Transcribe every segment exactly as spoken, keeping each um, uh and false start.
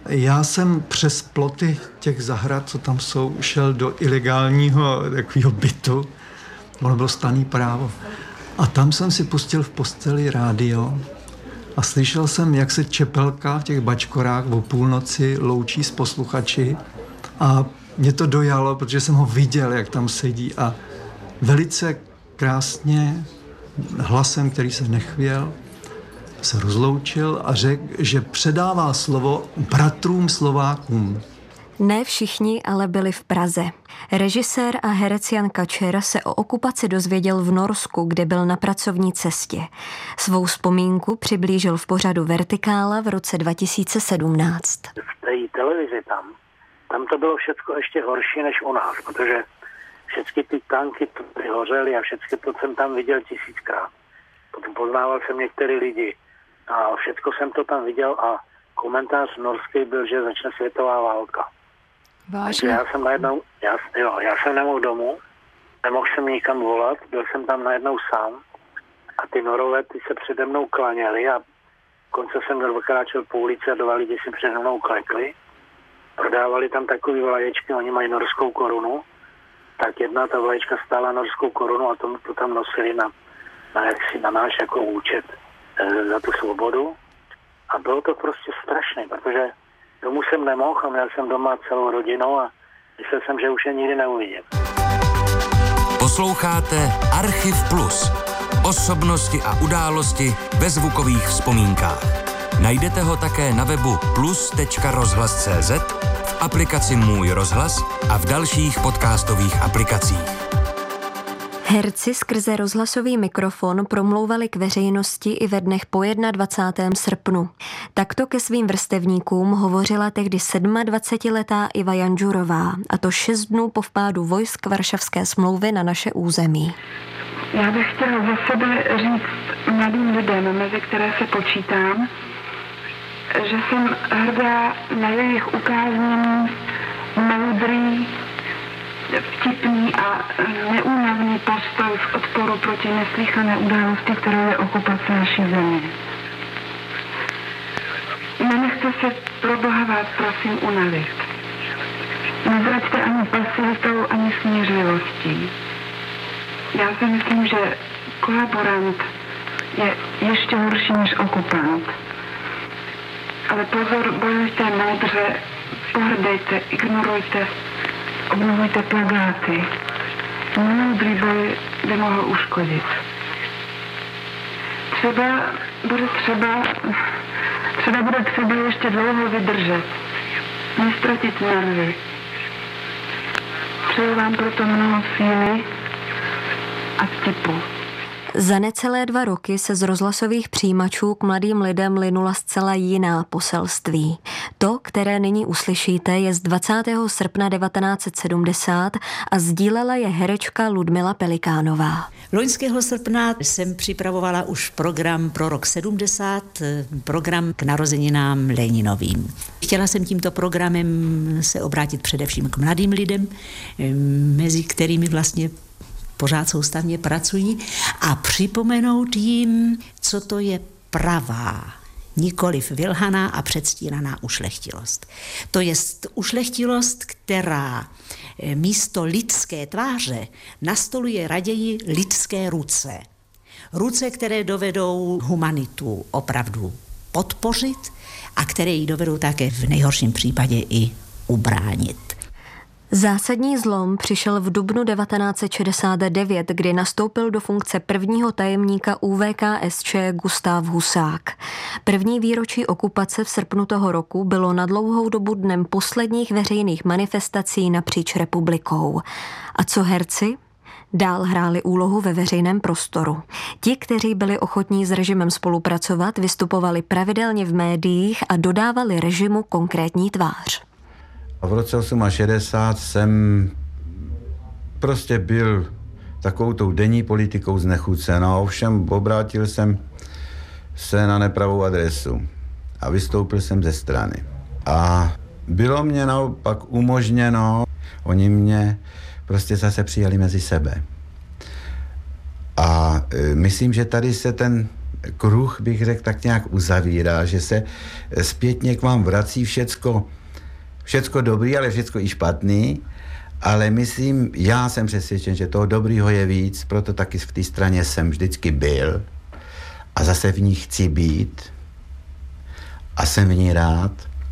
Já jsem přes ploty těch zahrad, co tam jsou, šel do ilegálního takového bytu. Ono bylo stanný právo. A tam jsem si pustil v posteli rádio a slyšel jsem, jak se Čepelka v těch bačkorách o půlnoci loučí s posluchači a mě to dojalo, protože jsem ho viděl, jak tam sedí a velice krásně hlasem, který se nechvěl, se rozloučil a řekl, že předává slovo bratrům Slovákům. Ne všichni ale byli v Praze. Režisér a herec Jan Kačer se o okupaci dozvěděl v Norsku, kde byl na pracovní cestě. Svou vzpomínku přiblížil v pořadu Vertikála v roce dva tisíce sedmnáct. V té televizi tam, tam to bylo všecko ještě horší než u nás, protože všechny ty tanky ty hořely a všechny to jsem tam viděl tisíckrát. Potom poznával jsem některý lidi a všecko jsem to tam viděl a komentář norský byl, že začne světová válka. Vážně? Já jsem najednou, já, jo, já jsem nemohl domů, nemohl jsem nikam volat, byl jsem tam najednou sám a ty Norové ty se přede mnou klaněli a konce jsem kráčel po ulici a dva lidi si přede mnou klekli. Prodávali tam takový vlaječky, oni mají norskou korunu, tak jedna ta vlaječka stála norskou korunu a to, to tam nosili na, na, jaksi, na náš jako účet e, za tu svobodu. A bylo to prostě strašné, protože domů jsem nemohl a měl jsem doma celou rodinu a myslel jsem, že už je nikdy neuvidím. Posloucháte Archiv Plus. Osobnosti a události ve zvukových vzpomínkách. Najdete ho také na webu plus tečka rozhlas tečka cé zet, v aplikaci Můj rozhlas a v dalších podcastových aplikacích. Herci skrze rozhlasový mikrofon promlouvali k veřejnosti i ve dnech po dvacátého prvního srpnu. Takto ke svým vrstevníkům hovořila tehdy dvacetisedmiletá Iva Janžurová, a to šest dnů po vpádu vojsk Varšavské smlouvy na naše území. Já bych chtěla za sebe říct mladým lidem, mezi které se počítám, že jsem hrdá na jejich ukázněný, moudrý, vtipný a neúnavný postoj v odporu proti neslýchané události, kterou je okupace naší země. Nenechte se pro Boha vás prosím unavit. Nezraďte ani pasivitou, ani smířlivostí. Já si myslím, že kolaborant je ještě horší než okupant. Ale pozor, bojujte moudře, pohrdejte, ignorujte, obnovujte plagáty. Moudrý boj by mohl uškodit. Třeba bude třeba, třeba bude třeba ještě dlouho vydržet. Nestratit nervy. Přeju vám proto mnoho síly a vtipu. Za necelé dva roky se z rozhlasových přijímačů k mladým lidem linula zcela jiná poselství. To, které nyní uslyšíte, je z dvacátého srpna devatenáct set sedmdesát a sdílela je herečka Ludmila Pelikánová. Loňského srpna jsem připravovala už program pro rok sedmdesát, program k narozeninám Leninovým. Chtěla jsem tímto programem se obrátit především k mladým lidem, mezi kterými vlastně pořád soustavně pracují, a připomenout jim, co to je pravá, nikoliv vylhaná a předstíraná ušlechtilost. To je ušlechtilost, která místo lidské tváře nastoluje raději lidské ruce. Ruce, které dovedou humanitu opravdu podpořit a které ji dovedou také v nejhorším případě i ubránit. Zásadní zlom přišel v dubnu devatenáct set šedesát devět, kdy nastoupil do funkce prvního tajemníka U V K S Č Gustav Husák. První výročí okupace v srpnu toho roku bylo na dlouhou dobu dnem posledních veřejných manifestací napříč republikou. A co herci? Dál hráli úlohu ve veřejném prostoru. Ti, kteří byli ochotní s režimem spolupracovat, vystupovali pravidelně v médiích a dodávali režimu konkrétní tvář. A v roce šedesát osm jsem prostě byl takovou tou denní politikou znechucen, a ovšem obrátil jsem se na nepravou adresu a vystoupil jsem ze strany. A bylo mě naopak umožněno, oni mě prostě zase přijali mezi sebe. A e, myslím, že tady se ten kruh, bych řekl, tak nějak uzavírá, že se zpětně k vám vrací všecko, všecko dobrý, ale všecko i špatný. Ale myslím, já jsem přesvědčen, že toho dobrýho je víc, proto taky v té straně jsem vždycky byl a zase v ní chci být a jsem v ní rád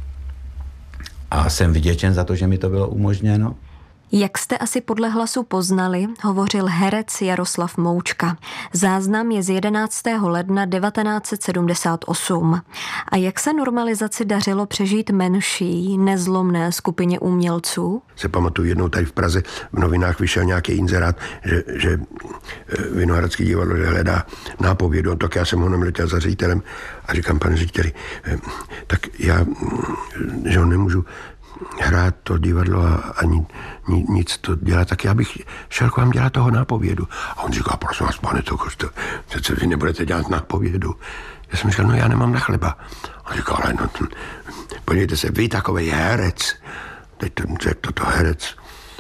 a jsem vděčen za to, že mi to bylo umožněno. Jak jste asi podle hlasu poznali, hovořil herec Jaroslav Moučka. Záznam je z jedenáctého ledna devatenáct set sedmdesát osm. A jak se normalizaci dařilo přežít menší, nezlomné skupině umělců? Se pamatuju, jednou tady v Praze v novinách vyšel nějaký inzerát, že, že Vinohradský divadlo že hledá nápovědu, tak já jsem ho naletěl za ředitelem a říkám, pane řediteli, tak já, že ho nemůžu hrát to divadlo a ani nic to dělat, tak já bych šel k vám dělat toho nápovědu. A on říká, prosím vás, pane Tokoš, to přece vy nebudete dělat nápovědu. Já jsem říkal, no já nemám na chleba. A on říkal, ale no, podívejte se, vy takovej herec. Teď to řekl toto herec.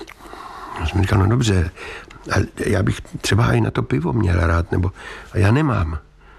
Já jsem říkal, no dobře, ale já bych třeba i na to pivo měl rád, nebo a já nemám.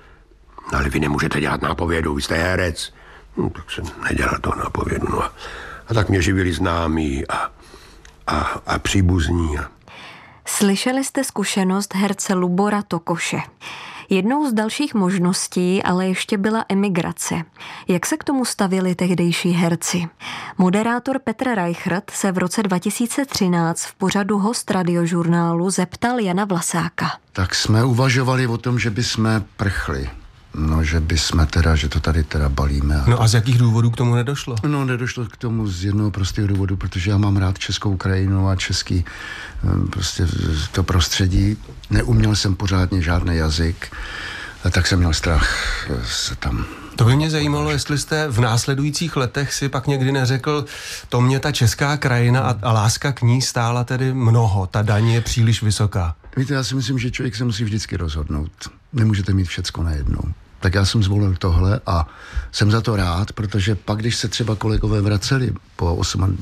No ale vy nemůžete dělat nápovědu, vy jste herec. No, tak jsem nedělal toho nápovědu, no a A tak mě živili známí a, a, a příbuzní. Slyšeli jste zkušenost herce Lubora Tokoše. Jednou z dalších možností ale ještě byla emigrace. Jak se k tomu stavili tehdejší herci? Moderátor Petr Reichert se v roce dva tisíce třináct v pořadu Host radiožurnálu zeptal Jana Vlasáka. Tak jsme uvažovali o tom, že bychom prchli. No, že bychom teda, že to tady teda balíme. A no a z jakých důvodů k tomu nedošlo? No, nedošlo k tomu z jednoho prostého důvodu, protože já mám rád českou krajinu a český prostě to prostředí. Neuměl jsem pořádně žádný jazyk, tak jsem měl strach se tam... To by mě zajímalo, jestli jste v následujících letech si pak někdy neřekl, to mě ta česká krajina a, a láska k ní stála tedy mnoho, ta daň je příliš vysoká. Víte, já si myslím, že člověk se musí vždycky rozhodnout. Nemůžete mít všecko najednou. Tak já jsem zvolil tohle a jsem za to rád, protože pak, když se třeba kolegové vraceli po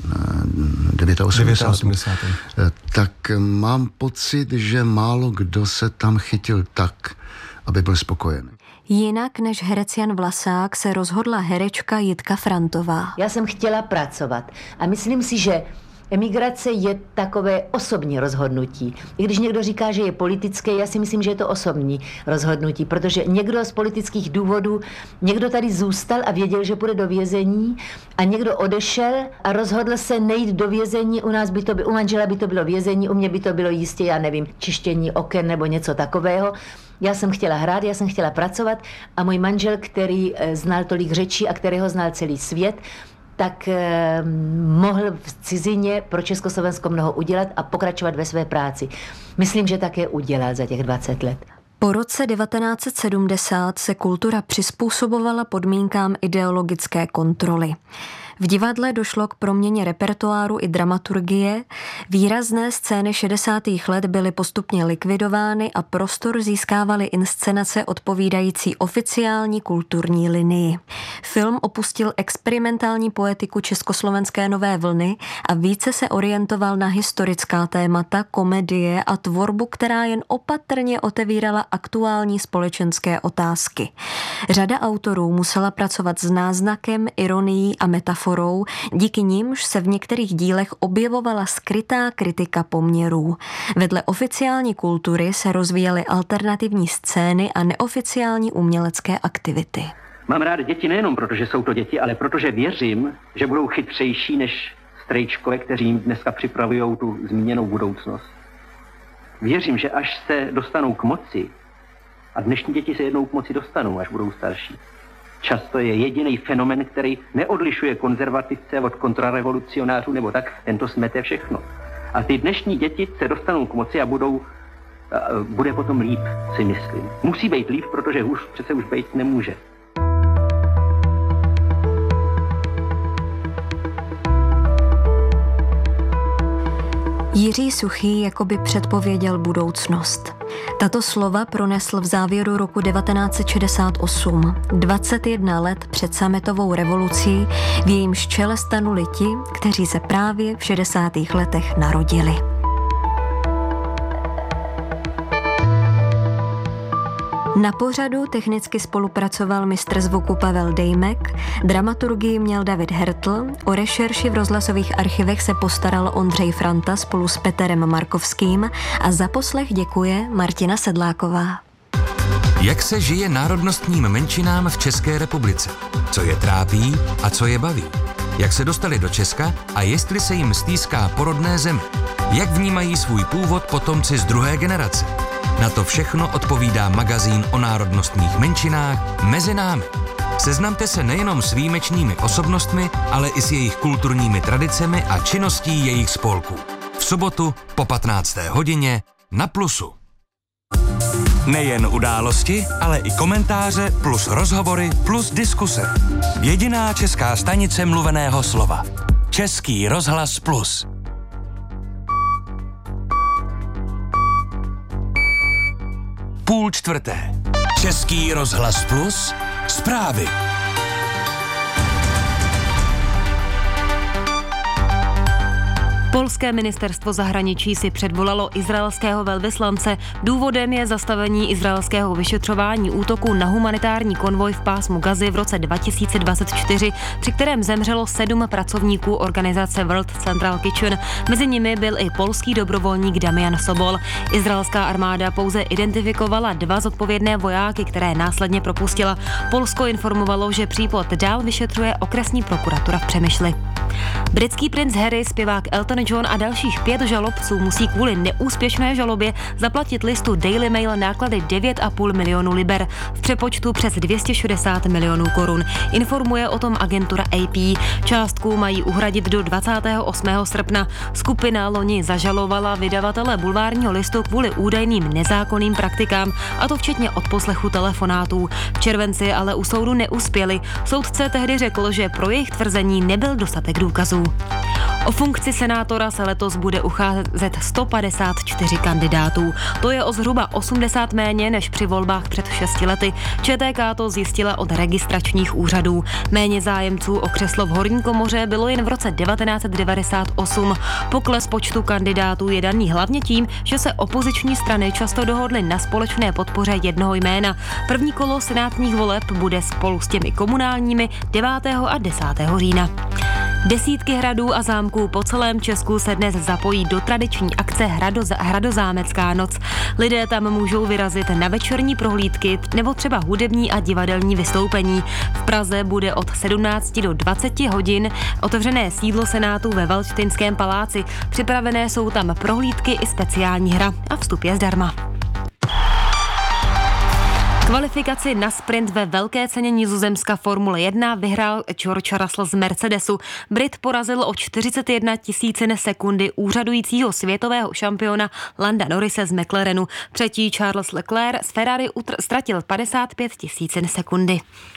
osmadesátém tak mám pocit, že málo kdo se tam chytil tak, aby byl spokojený. Jinak než herec Jan Vlasák se rozhodla herečka Jitka Frantová. Já jsem chtěla pracovat a myslím si, že emigrace je takové osobní rozhodnutí. I když někdo říká, že je politické, já si myslím, že je to osobní rozhodnutí, protože někdo z politických důvodů, někdo tady zůstal a věděl, že půjde do vězení a někdo odešel a rozhodl se nejít do vězení. U nás by to by, u manžela by to bylo vězení, u mě by to bylo jistě, já nevím, čištění oken nebo něco takového. Já jsem chtěla hrát, já jsem chtěla pracovat a můj manžel, který znal tolik řečí a kterého znal celý svět, tak eh, mohl v cizině pro Československo mnoho udělat a pokračovat ve své práci. Myslím, že také udělal za těch dvacet let. Po roce devatenáct set sedmdesát se kultura přizpůsobovala podmínkám ideologické kontroly. V divadle došlo k proměně repertoáru i dramaturgie, výrazné scény šedesátých let byly postupně likvidovány a prostor získávaly inscenace odpovídající oficiální kulturní linii. Film opustil experimentální poetiku československé nové vlny a více se orientoval na historická témata, komedie a tvorbu, která jen opatrně otevírala aktuální společenské otázky. Řada autorů musela pracovat s náznakem, ironií a metaforou, díky nimž se v některých dílech objevovala skrytá kritika poměrů. Vedle oficiální kultury se rozvíjely alternativní scény a neoficiální umělecké aktivity. Mám rád děti nejenom proto, že jsou to děti, ale protože věřím, že budou chytřejší než strejčkové, kteří jim dneska připravují tu zmíněnou budoucnost. Věřím, že až se dostanou k moci, a dnešní děti se jednou k moci dostanou, až budou starší, často je jediný fenomen, který neodlišuje konzervativce od kontrarevolucionářů nebo tak, ten to smete všechno. A ty dnešní děti se dostanou k moci a budou, a bude potom líp, si myslím. Musí být líp, protože už přece už být nemůže. Jiří Suchý jakoby předpověděl budoucnost. Tato slova pronesl v závěru roku devatenáct set šedesát osm, dvacet jedna let před sametovou revolucí, v jejímž čele stanuli ti, kteří se právě v šedesátých letech narodili. Na pořadu technicky spolupracoval mistr zvuku Pavel Dejmek, dramaturgii měl David Hertl, o rešerši v rozhlasových archivech se postaral Ondřej Franta spolu s Peterem Markovským a za poslech děkuje Martina Sedláková. Jak se žije národnostním menšinám v České republice? Co je trápí a co je baví? Jak se dostali do Česka a jestli se jim stýská po rodné zemi? Jak vnímají svůj původ potomci z druhé generace? Na to všechno odpovídá magazín o národnostních menšinách Mezi námi. Seznamte se nejenom s výjimečnými osobnostmi, ale i s jejich kulturními tradicemi a činností jejich spolků. V sobotu po patnácté hodině na Plusu. Nejen události, ale i komentáře plus rozhovory plus diskuse. Jediná česká stanice mluveného slova. Český rozhlas Plus. Půl čtvrté. Český rozhlas Plus. Zprávy. Polské ministerstvo zahraničí si předvolalo izraelského velvyslance. Důvodem je zastavení izraelského vyšetřování útoku na humanitární konvoj v pásmu Gazy v roce dva tisíce dvacet čtyři, při kterém zemřelo sedm pracovníků organizace World Central Kitchen. Mezi nimi byl i polský dobrovolník Damian Sobol. Izraelská armáda pouze identifikovala dva zodpovědné vojáky, které následně propustila. Polsko informovalo, že případ dál vyšetřuje okresní prokuratura v Přemyšli. Britský princ Harry, zpěvák Elton John a dalších pět žalobců musí kvůli neúspěšné žalobě zaplatit listu Daily Mail náklady devět a půl milionu liber, v přepočtu přes dvě stě šedesát milionů korun. Informuje o tom agentura A P. Částku mají uhradit do dvacátého osmého srpna. Skupina loni zažalovala vydavatele bulvárního listu kvůli údajným nezákonným praktikám, a to včetně odposlechu telefonátů. V červenci ale u soudu neuspěli. Soudce tehdy řekl, že pro jejich tvrzení nebyl dostatek důkazů. O funkci senátora se letos bude ucházet sto padesát čtyři kandidátů. To je o zhruba osmdesát méně než při volbách před šesti lety. Č T K to zjistila od registračních úřadů. Méně zájemců o křeslo v horní komoře bylo jen v roce devatenáct set devadesát osm. Pokles počtu kandidátů je daný hlavně tím, že se opoziční strany často dohodly na společné podpoře jednoho jména. První kolo senátních voleb bude spolu s těmi komunálními devátého a desátého října. Desítky hradů a zámků po celém Česku se dnes zapojí do tradiční akce Hradoz- Hradozámecká noc. Lidé tam můžou vyrazit na večerní prohlídky nebo třeba hudební a divadelní vystoupení. V Praze bude od sedmnácti do dvaceti hodin otevřené sídlo Senátu ve Valdštejnském paláci. Připravené jsou tam prohlídky i speciální hra a vstup je zdarma. Kvalifikaci na sprint ve velké ceně Nizozemska Formule jedna vyhrál George Russell z Mercedesu. Brit porazil o čtyřicet jedna tisícin sekundy úřadujícího světového šampiona Landa Norrise z McLarenu. Třetí Charles Leclerc z Ferrari utr- ztratil padesát pět tisícin sekundy.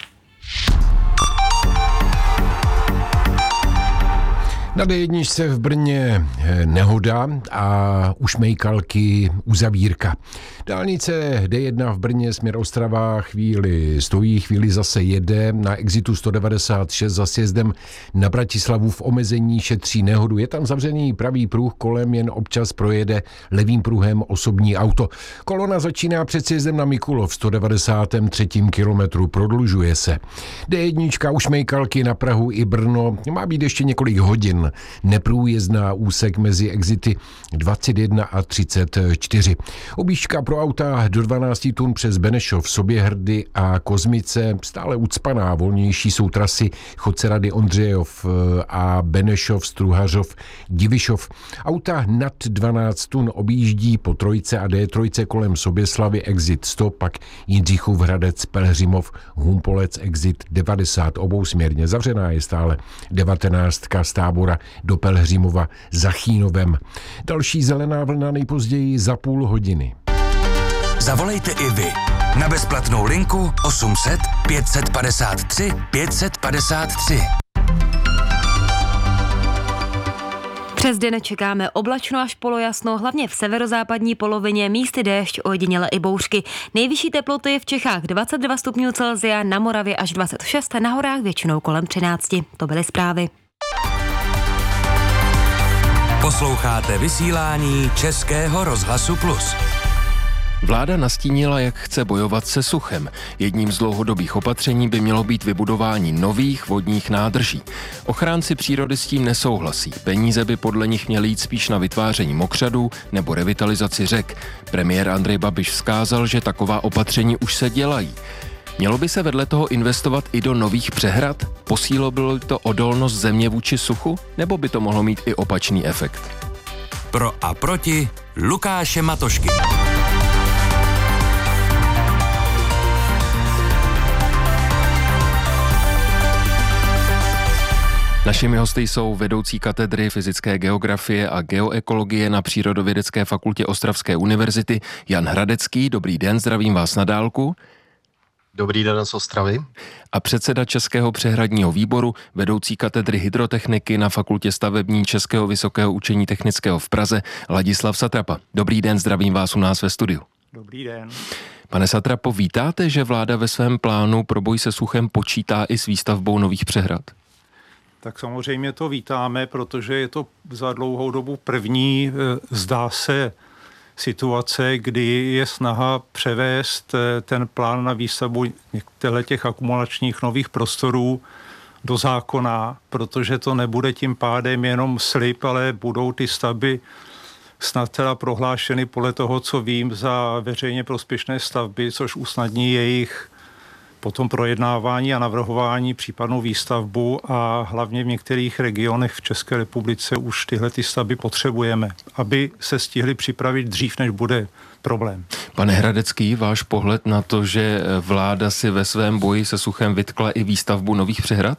Na dé jedna v Brně nehoda a u Šmejkalky uzavírka. Dálnice dé jedna v Brně směr Ostrava chvíli stojí, chvíli zase jede. Na exitu sto devadesát šest za sjezdem na Bratislavu v omezení šetří nehodu. Je tam zavřený pravý pruh, kolem jen občas projede levým pruhem osobní auto. Kolona začíná před sjezdem na Mikulov v sto devadesátém třetím kilometru, prodlužuje se. dé jedna u Šmejkalky na Prahu i Brno má být ještě několik hodin. Neprůjezdná úsek mezi exity dvacet jedna a třicet čtyři. Objížďka pro auta do dvanáct tun přes Benešov, Soběhrdy a Kozmice stále ucpaná. Volnější jsou trasy Chocerady Ondřejov a Benešov, Struhařov, Divišov. Auta nad dvanáct tun objíždí po trojce a dé tři kolem Soběslavy exit sto, pak Jindřichův Hradec, Pelhřimov, Humpolec exit devadesát. Obousměrně zavřená je stále devatenáctka z Tábora do Pelhřimova za Chínovem. Další zelená vlna nejpozději za půl hodiny. Zavolejte i vy na bezplatnou linku osm set pět set padesát tři pět set padesát tři. Přes den čekáme oblačno až polojasno, hlavně v severozápadní polovině, místy déšť, ojediněle i bouřky. Nejvyšší teploty v Čechách dvacet dva stupňů Celsia, na Moravě až dvacet šest, na horách většinou kolem třináct. To byly zprávy. Posloucháte vysílání Českého rozhlasu Plus. Vláda nastínila, jak chce bojovat se suchem. Jedním z dlouhodobých opatření by mělo být vybudování nových vodních nádrží. Ochránci přírody s tím nesouhlasí. Peníze by podle nich měly jít spíš na vytváření mokřadů nebo revitalizaci řek. Premiér Andrej Babiš vzkázal, že taková opatření už se dělají. Mělo by se vedle toho investovat i do nových přehrad? Posílilo by to odolnost země vůči suchu? Nebo by to mohlo mít i opačný efekt? Pro a proti Lukáše Matošky. Našimi hosty jsou vedoucí katedry fyzické geografie a geoekologie na Přírodovědecké fakultě Ostravské univerzity Jan Hradecký. Dobrý den, zdravím vás na dálku. Dobrý den z Ostravy. A předseda Českého přehradního výboru, vedoucí katedry hydrotechniky na Fakultě stavební Českého vysokého učení technického v Praze, Ladislav Satrapa. Dobrý den, zdravím vás u nás ve studiu. Dobrý den. Pane Satrapo, vítáte, že vláda ve svém plánu pro boj se suchem počítá i s výstavbou nových přehrad? Tak samozřejmě to vítáme, protože je to za dlouhou dobu první, zdá se, situace, kdy je snaha převést ten plán na výstavbu těch akumulačních nových prostorů do zákona, protože to nebude tím pádem jenom slib, ale budou ty stavby snad teda prohlášeny podle toho, co vím, za veřejně prospěšné stavby, což usnadní jejich potom projednávání a navrhování případnou výstavbu a hlavně v některých regionech v České republice už tyhle ty stavby potřebujeme, aby se stihly připravit dřív, než bude problém. Pane Hradecký, váš pohled na to, že vláda si ve svém boji se suchem vytkla i výstavbu nových přehrad?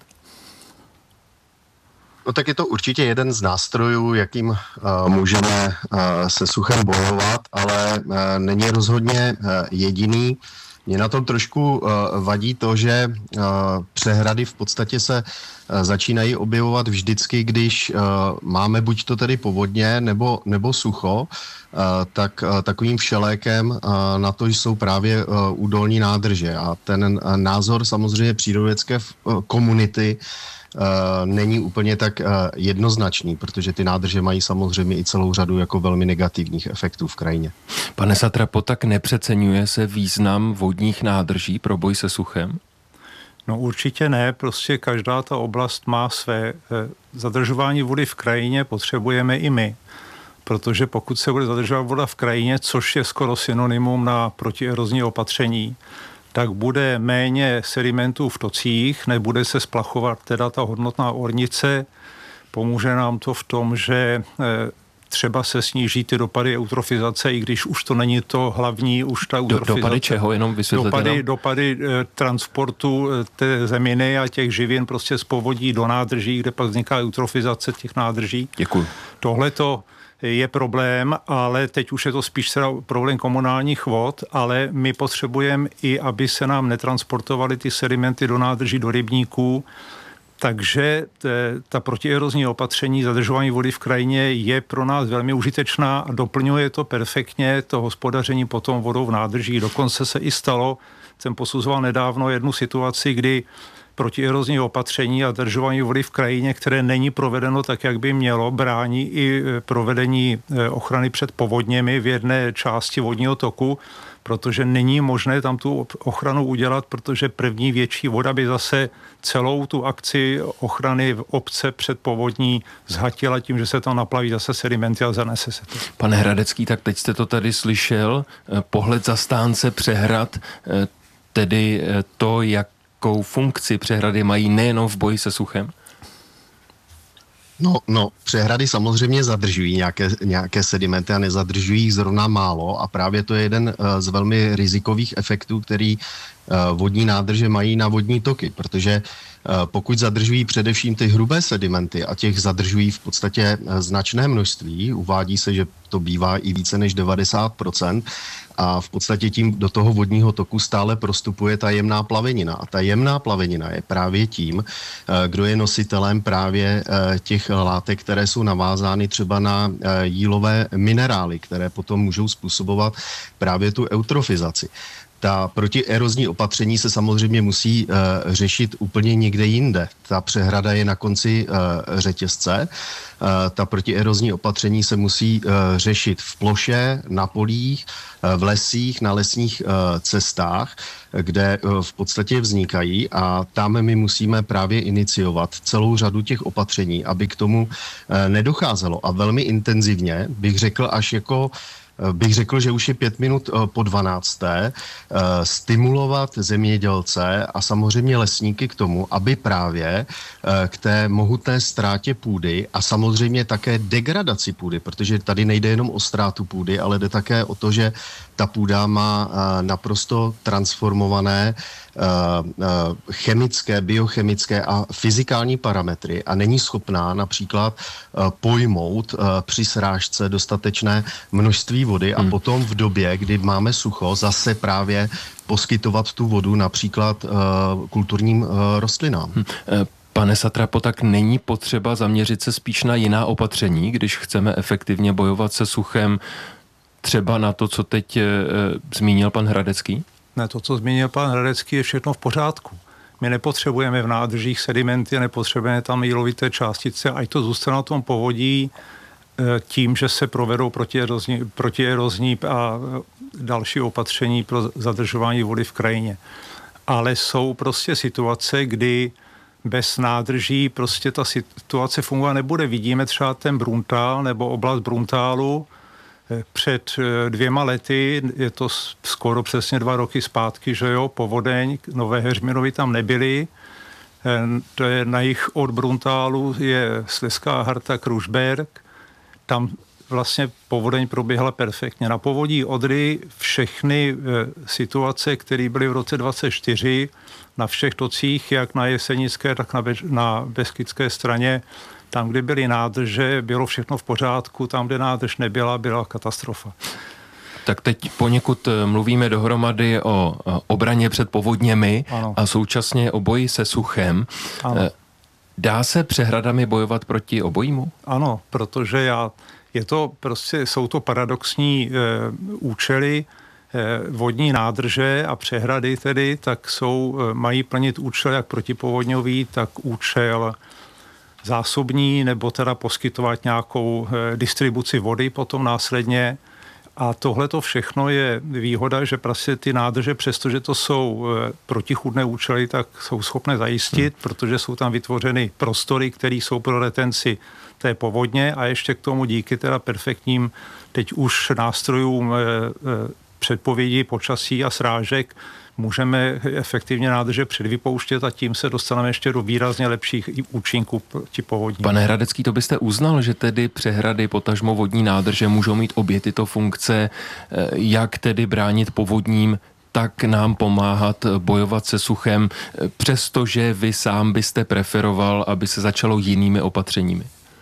No tak je to určitě jeden z nástrojů, jakým uh, můžeme uh, se suchem bojovat, ale uh, není rozhodně uh, jediný. Mě na tom trošku uh, vadí to, že uh, přehrady v podstatě se uh, začínají objevovat vždycky, když uh, máme buď to tedy povodně nebo, nebo sucho, uh, tak uh, takovým všelékem uh, na to jsou právě uh, údolní nádrže. A ten uh, názor samozřejmě přírodovědecké uh, komunity Uh, není úplně tak uh, jednoznačný, protože ty nádrže mají samozřejmě i celou řadu jako velmi negativních efektů v krajině. Pane Satrapo, tak nepřeceňuje se význam vodních nádrží pro boj se suchem? No určitě ne, prostě každá ta oblast má své. Zadržování vody v krajině potřebujeme i my, protože pokud se bude zadržovat voda v krajině, což je skoro synonymum na protierozní opatření, tak bude méně sedimentů v tocích, nebude se splachovat teda ta hodnotná ornice. Pomůže nám to v tom, že třeba se sníží ty dopady eutrofizace, i když už to není to hlavní, už ta eutrofizace. Dopady čeho? Jenom vysvětlete Dopady, nám? dopady transportu té zeminy a těch živin prostě z povodí do nádrží, kde pak vzniká eutrofizace těch nádrží. Děkuji. Tohle to je problém, ale teď už je to spíš teda problém komunálních vod, ale my potřebujeme i, aby se nám netransportovaly ty sedimenty do nádrží, do rybníků, takže ta protierozní opatření zadržování vody v krajině je pro nás velmi užitečná a doplňuje to perfektně to hospodaření potom vodou v nádrží. Dokonce se i stalo, jsem posuzoval nedávno jednu situaci, kdy protierozní opatření a zadržování vody v krajině, které není provedeno tak, jak by mělo, brání i provedení ochrany před povodněmi v jedné části vodního toku, protože není možné tam tu ochranu udělat, protože první větší voda by zase celou tu akci ochrany v obce před povodní zhatila tím, že se tam naplaví zase sedimenty a zanese se to. Pane Hradecký, tak teď jste to tady slyšel, pohled zastánce přehrad, tedy to, jak jakou funkci přehrady mají nejenom v boji se suchem? No, no, přehrady samozřejmě zadržují nějaké, nějaké sedimenty a nezadržují jich zrovna málo a právě to je jeden uh, z velmi rizikových efektů, který uh, vodní nádrže mají na vodní toky, protože uh, pokud zadržují především ty hrubé sedimenty a těch zadržují v podstatě uh, značné množství, uvádí se, že to bývá i více než devadesát procent, a v podstatě tím do toho vodního toku stále prostupuje ta jemná plavenina. A ta jemná plavenina je právě tím, kdo je nositelem právě těch látek, které jsou navázány třeba na jílové minerály, které potom můžou způsobovat právě tu eutrofizaci. Ta protierozní opatření se samozřejmě musí uh, řešit úplně někde jinde. Ta přehrada je na konci uh, řetězce. Uh, ta protierozní opatření se musí uh, řešit v ploše, na polích, uh, v lesích, na lesních uh, cestách, kde uh, v podstatě vznikají a tam my musíme právě iniciovat celou řadu těch opatření, aby k tomu uh, nedocházelo. A velmi intenzivně bych řekl až jako bych řekl, že už je pět minut po dvanácté, stimulovat zemědělce a samozřejmě lesníky k tomu, aby právě k té mohutné ztrátě půdy a samozřejmě také degradaci půdy, protože tady nejde jenom o ztrátu půdy, ale jde také o to, že ta půda má naprosto transformované chemické, biochemické a fyzikální parametry a není schopná například pojmout při srážce dostatečné množství vody a hmm. potom v době, kdy máme sucho, zase právě poskytovat tu vodu například kulturním rostlinám. Hmm. Pane Satrapo, tak není potřeba zaměřit se spíš na jiná opatření, když chceme efektivně bojovat se suchem, třeba na to, co teď e, zmínil pan Hradecký? Ne, to, co zmínil pan Hradecký, je všechno v pořádku. My nepotřebujeme v nádržích sedimenty, nepotřebujeme tam jílovité částice, ať to zůstane na tom povodí e, tím, že se provedou protierozní, protierozní a další opatření pro zadržování vody v krajině. Ale jsou prostě situace, kdy bez nádrží prostě ta situace fungovat nebude. Vidíme třeba ten Bruntál nebo oblast Bruntálu před dvěma lety, je to skoro přesně dva roky zpátky, že jo, povodeň, Nové Heřminovy tam nebyly. To je na jih od Bruntálu je Slezská Harta Krušberg. Tam vlastně povodeň proběhla perfektně. Na povodí Odry všechny situace, které byly v roce dvacet čtyři, na všech tocích, jak na jesenické, tak na, Be- na beskydské straně, tam, kde byly nádrže, bylo všechno v pořádku, tam, kde nádrž nebyla, byla katastrofa. Tak teď poněkud mluvíme dohromady o obraně před povodněmi ano. a současně o boji se suchem. Ano. Dá se přehradami bojovat proti obojímu? Ano, protože já, je to prostě, jsou to paradoxní e, účely, e, vodní nádrže a přehrady tedy, tak jsou, e, mají plnit účel jak protipovodňový, tak účel zásobní, nebo teda poskytovat nějakou e, distribuci vody potom následně. A tohle to všechno je výhoda, že prostě ty nádrže, přestože to jsou e, protichůdné účely, tak jsou schopné zajistit, hmm. protože jsou tam vytvořeny prostory, které jsou pro retenci té povodně a ještě k tomu díky teda perfektním teď už nástrojům e, e, předpovědi počasí a srážek můžeme efektivně nádrže předvypouštět a tím se dostaneme ještě do výrazně lepších účinků proti povodní. Pane Hradecký, to byste uznal, že tedy přehrady, potažmo vodní nádrže můžou mít obě tyto funkce, jak tedy bránit povodním, tak nám pomáhat bojovat se suchem, přestože vy sám byste preferoval, aby se začalo jinými opatřeními?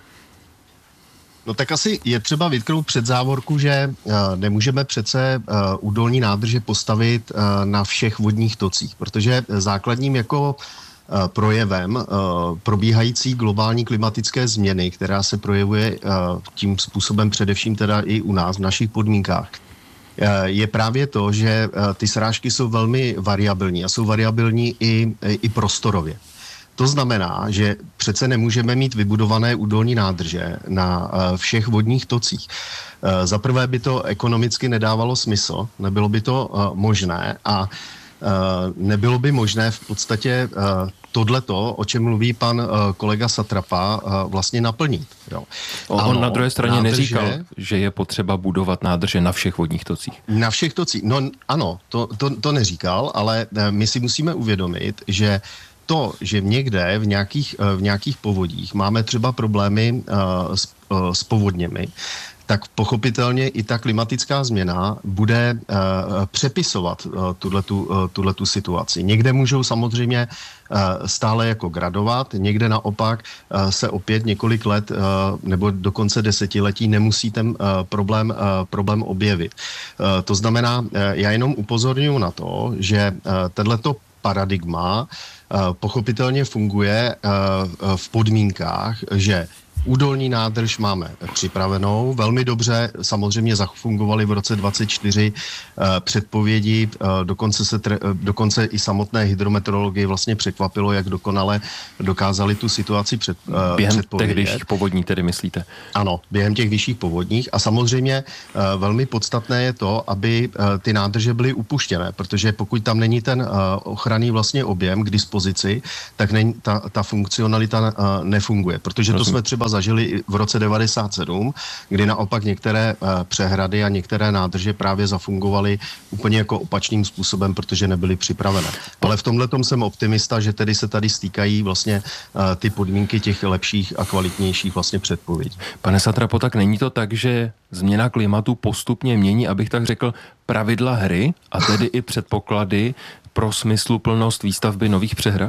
No tak asi je třeba vytknout před závorku, že uh, nemůžeme přece uh, údolní nádrže postavit uh, na všech vodních tocích, protože základním jako uh, projevem uh, probíhající globální klimatické změny, která se projevuje uh, tím způsobem především teda i u nás v našich podmínkách, uh, je právě to, že uh, ty srážky jsou velmi variabilní a jsou variabilní i, i prostorově. To znamená, že přece nemůžeme mít vybudované údolní nádrže na všech vodních tocích. Za prvé by to ekonomicky nedávalo smysl, nebylo by to možné a nebylo by možné v podstatě tohleto, o čem mluví pan kolega Satrapa, vlastně naplnit. Jo. On ano, na druhé straně nádrže, neříkal, že je potřeba budovat nádrže na všech vodních tocích. Na všech tocích, no ano, to, to, to neříkal, ale my si musíme uvědomit, že to, že někde v nějakých, v nějakých povodích máme třeba problémy uh, s, uh, s povodněmi, tak pochopitelně i ta klimatická změna bude uh, přepisovat uh, tuhletu, uh, tuhletu situaci. Někde můžou samozřejmě uh, stále jako gradovat, někde naopak uh, se opět několik let uh, nebo dokonce desetiletí nemusí ten uh, problém, uh, problém objevit. Uh, to znamená, uh, já jenom upozorňuji na to, že uh, tenhleto paradigma pochopitelně funguje v podmínkách, že Údolní nádrž máme připravenou, velmi dobře, samozřejmě zafungovaly v roce dvacet čtyři předpovědi, dokonce, se, dokonce i samotné hydrometeorologii vlastně překvapilo, jak dokonale dokázali tu situaci před, během předpovědět. těch vyšších povodní tedy myslíte? Ano, během těch vyšších povodních a samozřejmě velmi podstatné je to, aby ty nádrže byly upuštěné, protože pokud tam není ten ochranný vlastně objem k dispozici, tak není, ta, ta funkcionalita nefunguje, protože to jsme třeba zažili v roce devadesát sedm, kdy naopak některé přehrady a některé nádrže právě zafungovaly úplně jako opačným způsobem, protože nebyly připravené. Ale v tomhletom jsem optimista, že tedy se tady stýkají vlastně ty podmínky těch lepších a kvalitnějších vlastně předpovědí. Pane Satrapo, tak není to tak, že změna klimatu postupně mění, abych tak řekl, pravidla hry a tedy i předpoklady pro smysluplnost výstavby nových přehrad?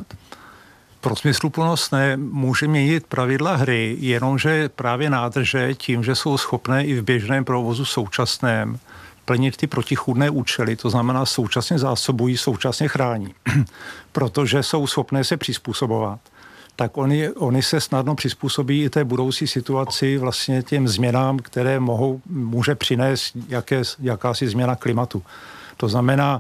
Pro smysluplnost ne, může měnit pravidla hry, jenomže právě nádrže tím, že jsou schopné i v běžném provozu současném plnit ty protichůdné účely, to znamená současně zásobují, současně chrání, protože jsou schopné se přizpůsobovat, tak oni, oni se snadno přizpůsobí i té budoucí situaci, vlastně těm změnám, které mohou, může přinést jaké, jakási změna klimatu. To znamená,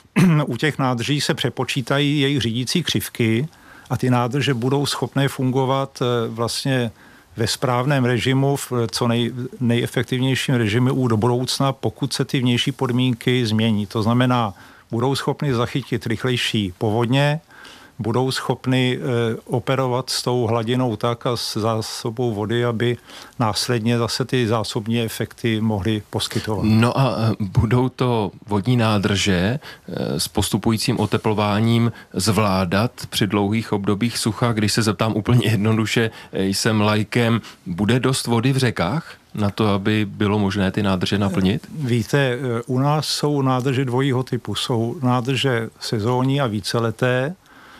u těch nádrží se přepočítají jejich řídící křivky a ty nádrže budou schopné fungovat vlastně ve správném režimu, v co nej, nejefektivnějším režimu do budoucna, pokud se ty vnější podmínky změní. To znamená, budou schopny zachytit rychlejší povodně, budou schopny e, operovat s tou hladinou tak a s zásobou vody, aby následně zase ty zásobní efekty mohly poskytovat. No a budou to vodní nádrže e, s postupujícím oteplováním zvládat při dlouhých obdobích sucha? Když se zeptám úplně jednoduše, jsem laikem, bude dost vody v řekách na to, aby bylo možné ty nádrže naplnit? Víte, u nás jsou nádrže dvojího typu. Jsou nádrže sezónní a víceleté.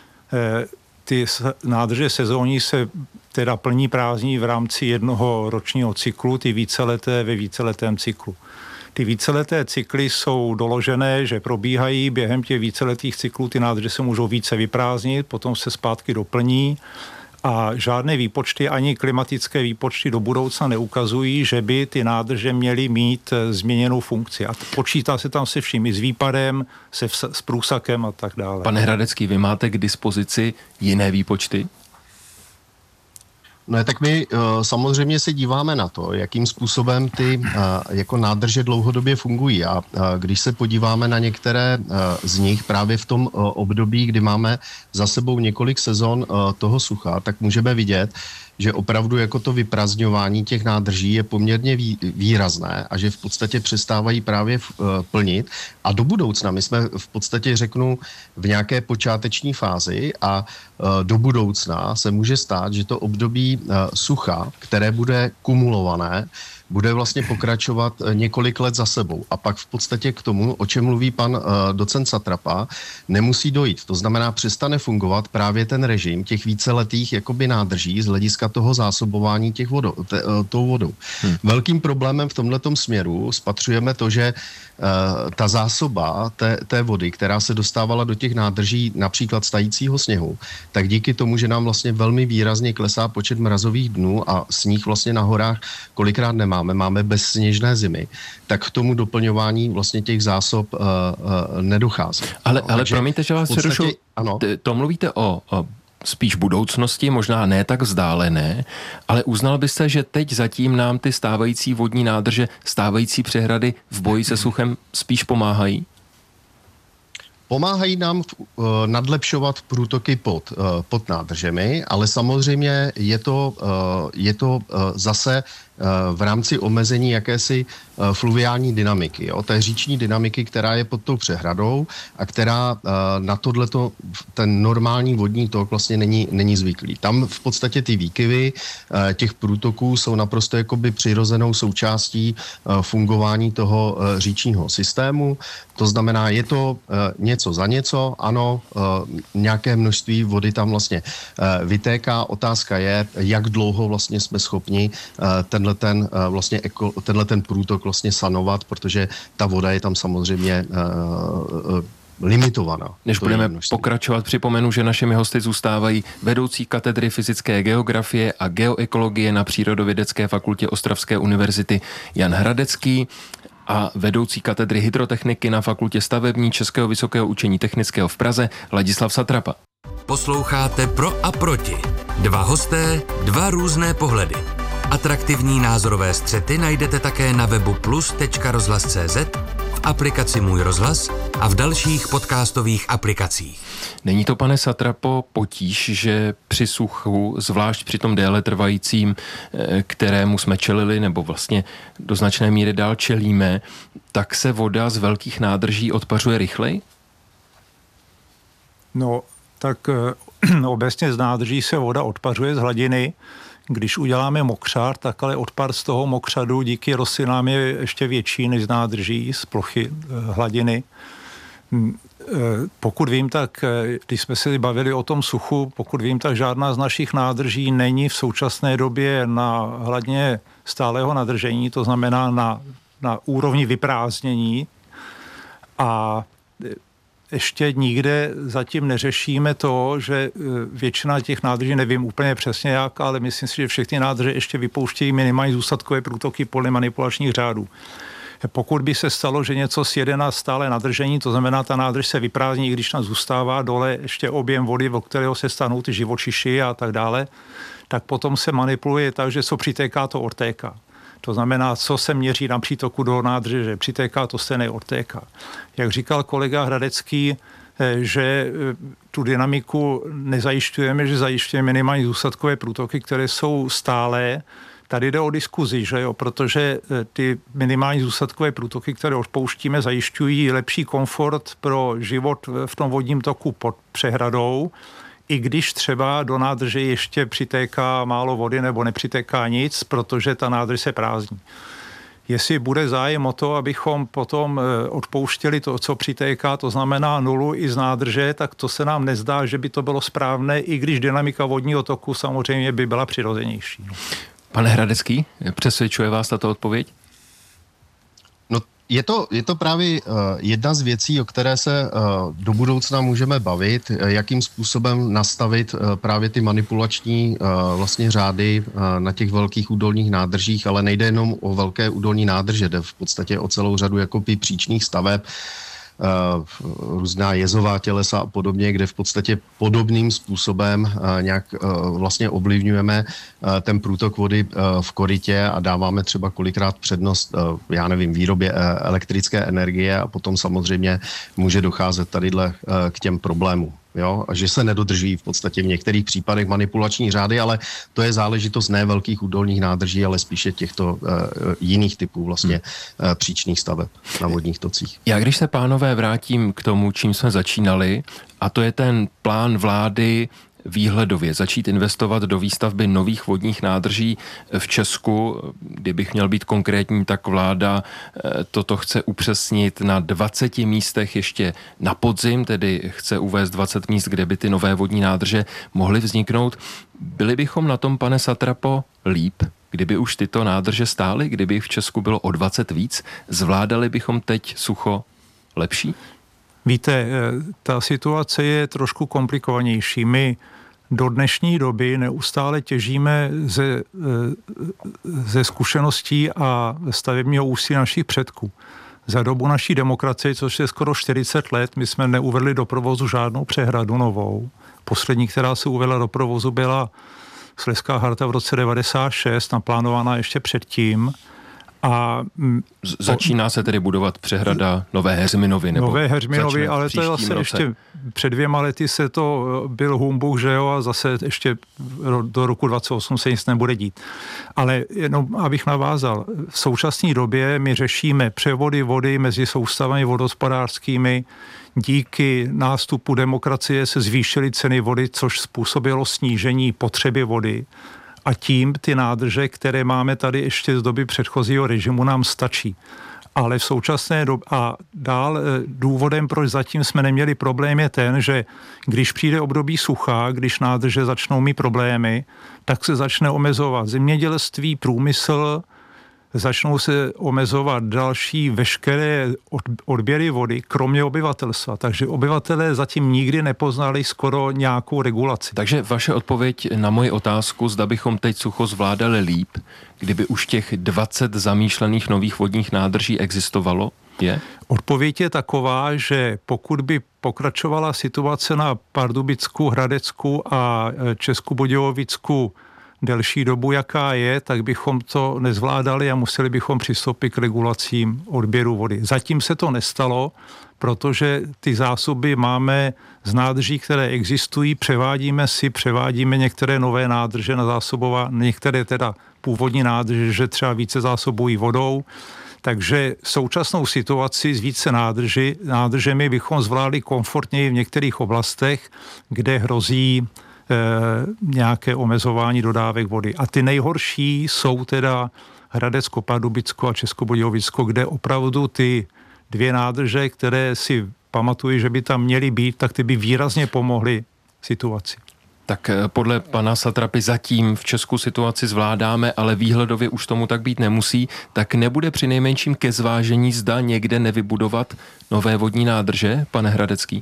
Ty nádrže sezónní se teda plní prázdní v rámci jednoho ročního cyklu, ty víceleté ve víceletém cyklu. Ty víceleté cykly jsou doložené, že probíhají během těch víceletých cyklů, ty nádrže se můžou více vyprázdnit, potom se zpátky doplní a žádné výpočty, ani klimatické výpočty do budoucna neukazují, že by ty nádrže měly mít změněnou funkci. A počítá se tam se vším, i s výpadem, se vs- s průsakem a tak dále. Pane Hradecký, vy máte k dispozici jiné výpočty? No tak my uh, samozřejmě se díváme na to, jakým způsobem ty uh, jako nádrže dlouhodobě fungují. A uh, když se podíváme na některé uh, z nich právě v tom uh, období, kdy máme za sebou několik sezon uh, toho sucha, tak můžeme vidět, že opravdu jako to vyprazňování těch nádrží je poměrně vý, výrazné a že v podstatě přestávají právě v, uh, plnit. A do budoucna, my jsme v podstatě, řeknu, v nějaké počáteční fázi a uh, do budoucna se může stát, že to období uh, sucha, které bude kumulované, bude vlastně pokračovat několik let za sebou. A pak v podstatě k tomu, o čem mluví pan uh, docent Satrapa, nemusí dojít. To znamená, přestane fungovat právě ten režim těch víceletých jakoby nádrží z hlediska toho zásobování těch vodou, te, uh, tou vodou. Hmm. Velkým problémem v tomhletom směru spatřujeme to, že uh, ta zásoba té, té vody, která se dostávala do těch nádrží například z tajícího sněhu, tak díky tomu, že nám vlastně velmi výrazně klesá počet mrazových dnů a sníh vlastně na horách kolikrát nemá, Máme, máme bezsněžné zimy, tak k tomu doplňování vlastně těch zásob uh, uh, nedochází. Ale, no, ale promiňte, že vás přerušu, ano. To mluvíte o, o spíš budoucnosti, možná ne tak vzdálené, ale uznal byste, že teď zatím nám ty stávající vodní nádrže, stávající přehrady v boji se suchem spíš pomáhají? Pomáhají nám uh, nadlepšovat průtoky pod, uh, pod nádržemi, ale samozřejmě je to, uh, je to uh, zase v rámci omezení jakési fluviální dynamiky, jo, té říční dynamiky, která je pod tou přehradou a která na tohleto, ten normální vodní tok vlastně není, není zvyklý. Tam v podstatě ty výkyvy těch průtoků jsou naprosto jakoby přirozenou součástí fungování toho říčního systému. To znamená, je to něco za něco, ano, nějaké množství vody tam vlastně vytéká. Otázka je, jak dlouho vlastně jsme schopni ten ten vlastně eko, tenhle ten průtok vlastně sanovat, protože ta voda je tam samozřejmě limitovaná. Než budeme pokračovat, připomenu, že našimi hosty zůstávají vedoucí katedry fyzické geografie a geoekologie na Přírodovědecké fakultě Ostravské univerzity Jan Hradecký a vedoucí katedry hydrotechniky na fakultě stavební Českého vysokého učení technického v Praze Ladislav Satrapa. Posloucháte Pro a proti. Dva hosté, dva různé pohledy. Atraktivní názorové střety najdete také na webu plus tečka rozhlas tečka cé zet, v aplikaci Můj rozhlas a v dalších podcastových aplikacích. Není to, pane Satrapo, potíž, že při suchu, zvlášť při tom déle trvajícím, kterému jsme čelili, nebo vlastně do značné míry dál čelíme, tak se voda z velkých nádrží odpařuje rychleji? No, tak obecně z nádrží se voda odpařuje z hladiny. Když uděláme mokřad, tak ale odpar z toho mokřadu díky rostlinám je ještě větší než z nádrží, z plochy hladiny. Pokud vím, tak když jsme se bavili o tom suchu, pokud vím, tak žádná z našich nádrží není v současné době na hladině stálého nadržení, to znamená na, na úrovni vyprázdnění. A ještě nikde zatím neřešíme to, že většina těch nádrží, nevím úplně přesně jak, ale myslím si, že všechny nádrže ještě vypouštějí minimální zůstatkové průtoky podle manipulačních řádů. Pokud by se stalo, že něco sjede na stále nadržení, to znamená, ta nádrž se vyprázdní, i když tam zůstává dole ještě objem vody, o kterého se stanou ty živočiši a tak dále, tak potom se manipuluje tak, že co přitéká, to odtéká. To znamená, co se měří na přítoku do nádrže, že přitéká, to stejné odtéká. Jak říkal kolega Hradecký, že tu dynamiku nezajišťujeme, že zajišťujeme minimální zůstatkové průtoky, které jsou stálé. Tady jde o diskuzi, že jo, protože ty minimální zůstatkové průtoky, které odpouštíme, zajišťují lepší komfort pro život v tom vodním toku pod přehradou, i když třeba do nádrže ještě přitéká málo vody nebo nepřitéká nic, protože ta nádrž se prázdní. Jestli bude zájem o to, abychom potom odpouštěli to, co přitéká, to znamená nulu i z nádrže, tak to se nám nezdá, že by to bylo správné, i když dynamika vodního toku samozřejmě by byla přirozenější. Pane Hradecký, přesvědčuje vás tato odpověď? No, je to, je to právě uh, jedna z věcí, o které se uh, do budoucna můžeme bavit, jakým způsobem nastavit uh, právě ty manipulační uh, vlastně řády uh, na těch velkých údolních nádržích, ale nejde jenom o velké údolní nádrže, jde v podstatě o celou řadu jakoby příčných staveb, Uh, různá jezová tělesa a podobně, kde v podstatě podobným způsobem uh, nějak uh, vlastně ovlivňujeme uh, ten průtok vody uh, v korytě a dáváme třeba kolikrát přednost, uh, já nevím, výrobě uh, elektrické energie a potom samozřejmě může docházet tadyhle uh, k těm problémům. Jo, a že se nedodrží v podstatě v některých případech manipulační řády, ale to je záležitost ne velkých údolních nádrží, ale spíše těchto uh, jiných typů vlastně uh, příčných staveb na vodních tocích. Já když se, pánové, vrátím k tomu, čím jsme začínali, a to je ten plán vlády výhledově začít investovat do výstavby nových vodních nádrží v Česku. Kdybych měl být konkrétní, tak vláda toto chce upřesnit na dvaceti místech ještě na podzim, tedy chce uvést dvacet míst, kde by ty nové vodní nádrže mohly vzniknout. Byli bychom na tom, pane Satrapo, líp, kdyby už tyto nádrže stály, kdyby v Česku bylo o dvacet víc? Zvládali bychom teď sucho lepší? Víte, ta situace je trošku komplikovanější. My do dnešní doby neustále těžíme ze, ze zkušeností a stavebního úsilí našich předků. Za dobu naší demokracie, což je skoro čtyřicet let, my jsme neuvedli do provozu žádnou přehradu novou. Poslední, která se uvedla do provozu, byla Slezská Harta v roce devadesát šest, naplánovaná ještě předtím. A začíná se tedy budovat přehrada Nové Heřminovy? Nebo Nové Heřminovy, ale to je zase roce. Ještě před dvěma lety se to byl humbuk, že jo, a zase ještě do roku dvacet osm se nic nebude dít. Ale jenom abych navázal, v současné době my řešíme převody vody mezi soustavami vodohospodářskými. Díky nástupu demokracie se zvýšily ceny vody, což způsobilo snížení potřeby vody. A tím ty nádrže, které máme tady ještě z doby předchozího režimu, nám stačí. Ale v současné době a dál důvodem, proč zatím jsme neměli problém, je ten, že když přijde období sucha, když nádrže začnou mít problémy, tak se začne omezovat zemědělství, průmysl, začnou se omezovat další veškeré odběry vody, kromě obyvatelstva. Takže obyvatelé zatím nikdy nepoznali skoro nějakou regulaci. Takže vaše odpověď na moji otázku, zda bychom teď sucho zvládali líp, kdyby už těch dvacet zamýšlených nových vodních nádrží existovalo, je? Odpověď je taková, že pokud by pokračovala situace na Pardubicku, Hradecku a Česku-Budějovicku delší dobu, jaká je, tak bychom to nezvládali a museli bychom přistoupit k regulacím odběru vody. Zatím se to nestalo, protože ty zásoby máme z nádrží, které existují, převádíme si, převádíme některé nové nádrže na zásobová, některé teda původní nádrže, že třeba více zásobují vodou. Takže současnou situaci s více nádrži, nádržemi bychom zvládli komfortněji v některých oblastech, kde hrozí e, nějaké omezování dodávek vody. A ty nejhorší jsou teda Hradecko, Pardubicko a Českobudějovicko, kde opravdu ty dvě nádrže, které si pamatuju, že by tam měly být, tak ty by výrazně pomohly situaci. Tak podle pana Satrapy zatím v Česku situaci zvládáme, ale výhledově už tomu tak být nemusí, tak nebude přinejmenším ke zvážení, zda někde nevybudovat nové vodní nádrže, pane Hradecký?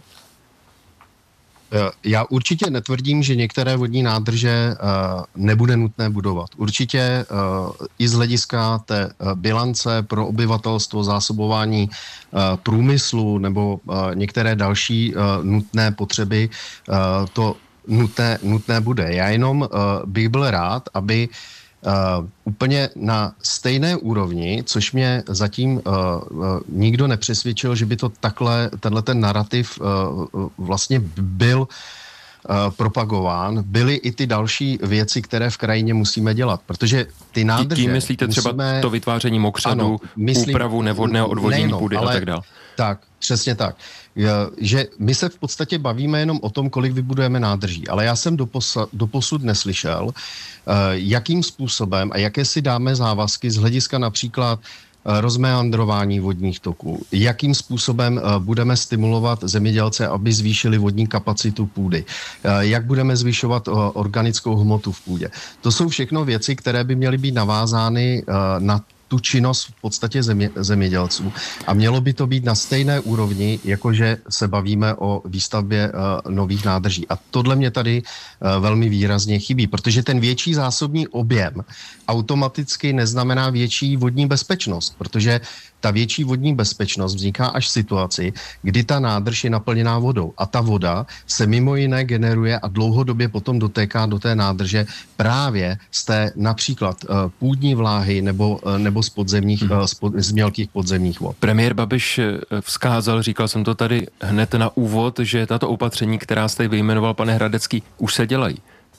Já určitě netvrdím, že některé vodní nádrže nebude nutné budovat. Určitě i z hlediska té bilance pro obyvatelstvo, zásobování průmyslu nebo některé další nutné potřeby to Nutné, nutné bude. Já jenom uh, bych byl rád, aby uh, úplně na stejné úrovni, což mě zatím uh, uh, nikdo nepřesvědčil, že by to takhle, tenhle ten narrativ uh, vlastně byl uh, propagován, byly i ty další věci, které v krajině musíme dělat, protože ty nádrže... Tím myslíte musíme, třeba to vytváření mokřadů, ano, myslím, úpravu nevhodného odvodnění půdy a tak dále? Tak, přesně tak. Že my se v podstatě bavíme jenom o tom, kolik vybudujeme nádrží, ale já jsem doposa, doposud neslyšel, jakým způsobem a jaké si dáme závazky z hlediska například rozmeandrování vodních toků, jakým způsobem budeme stimulovat zemědělce, aby zvýšili vodní kapacitu půdy, jak budeme zvyšovat organickou hmotu v půdě. To jsou všechno věci, které by měly být navázány na tu činnost v podstatě země, zemědělců. A mělo by to být na stejné úrovni, jakože se bavíme o výstavbě uh, nových nádrží. A tohle mě tady uh, velmi výrazně chybí, protože ten větší zásobní objem automaticky neznamená větší vodní bezpečnost, protože ta větší vodní bezpečnost vzniká až v situaci, kdy ta nádrž je naplněná vodou. A ta voda se mimo jiné generuje a dlouhodobě potom dotéká do té nádrže právě z té například uh, půdní vláhy nebo, uh, nebo z podzemních, hmm. uh, z, pod, z mělkých podzemních vod. Premiér Babiš vzkázal, říkal jsem to tady hned na úvod, že tato opatření, která jste vyjmenoval, pane Hradecký, už se dělají.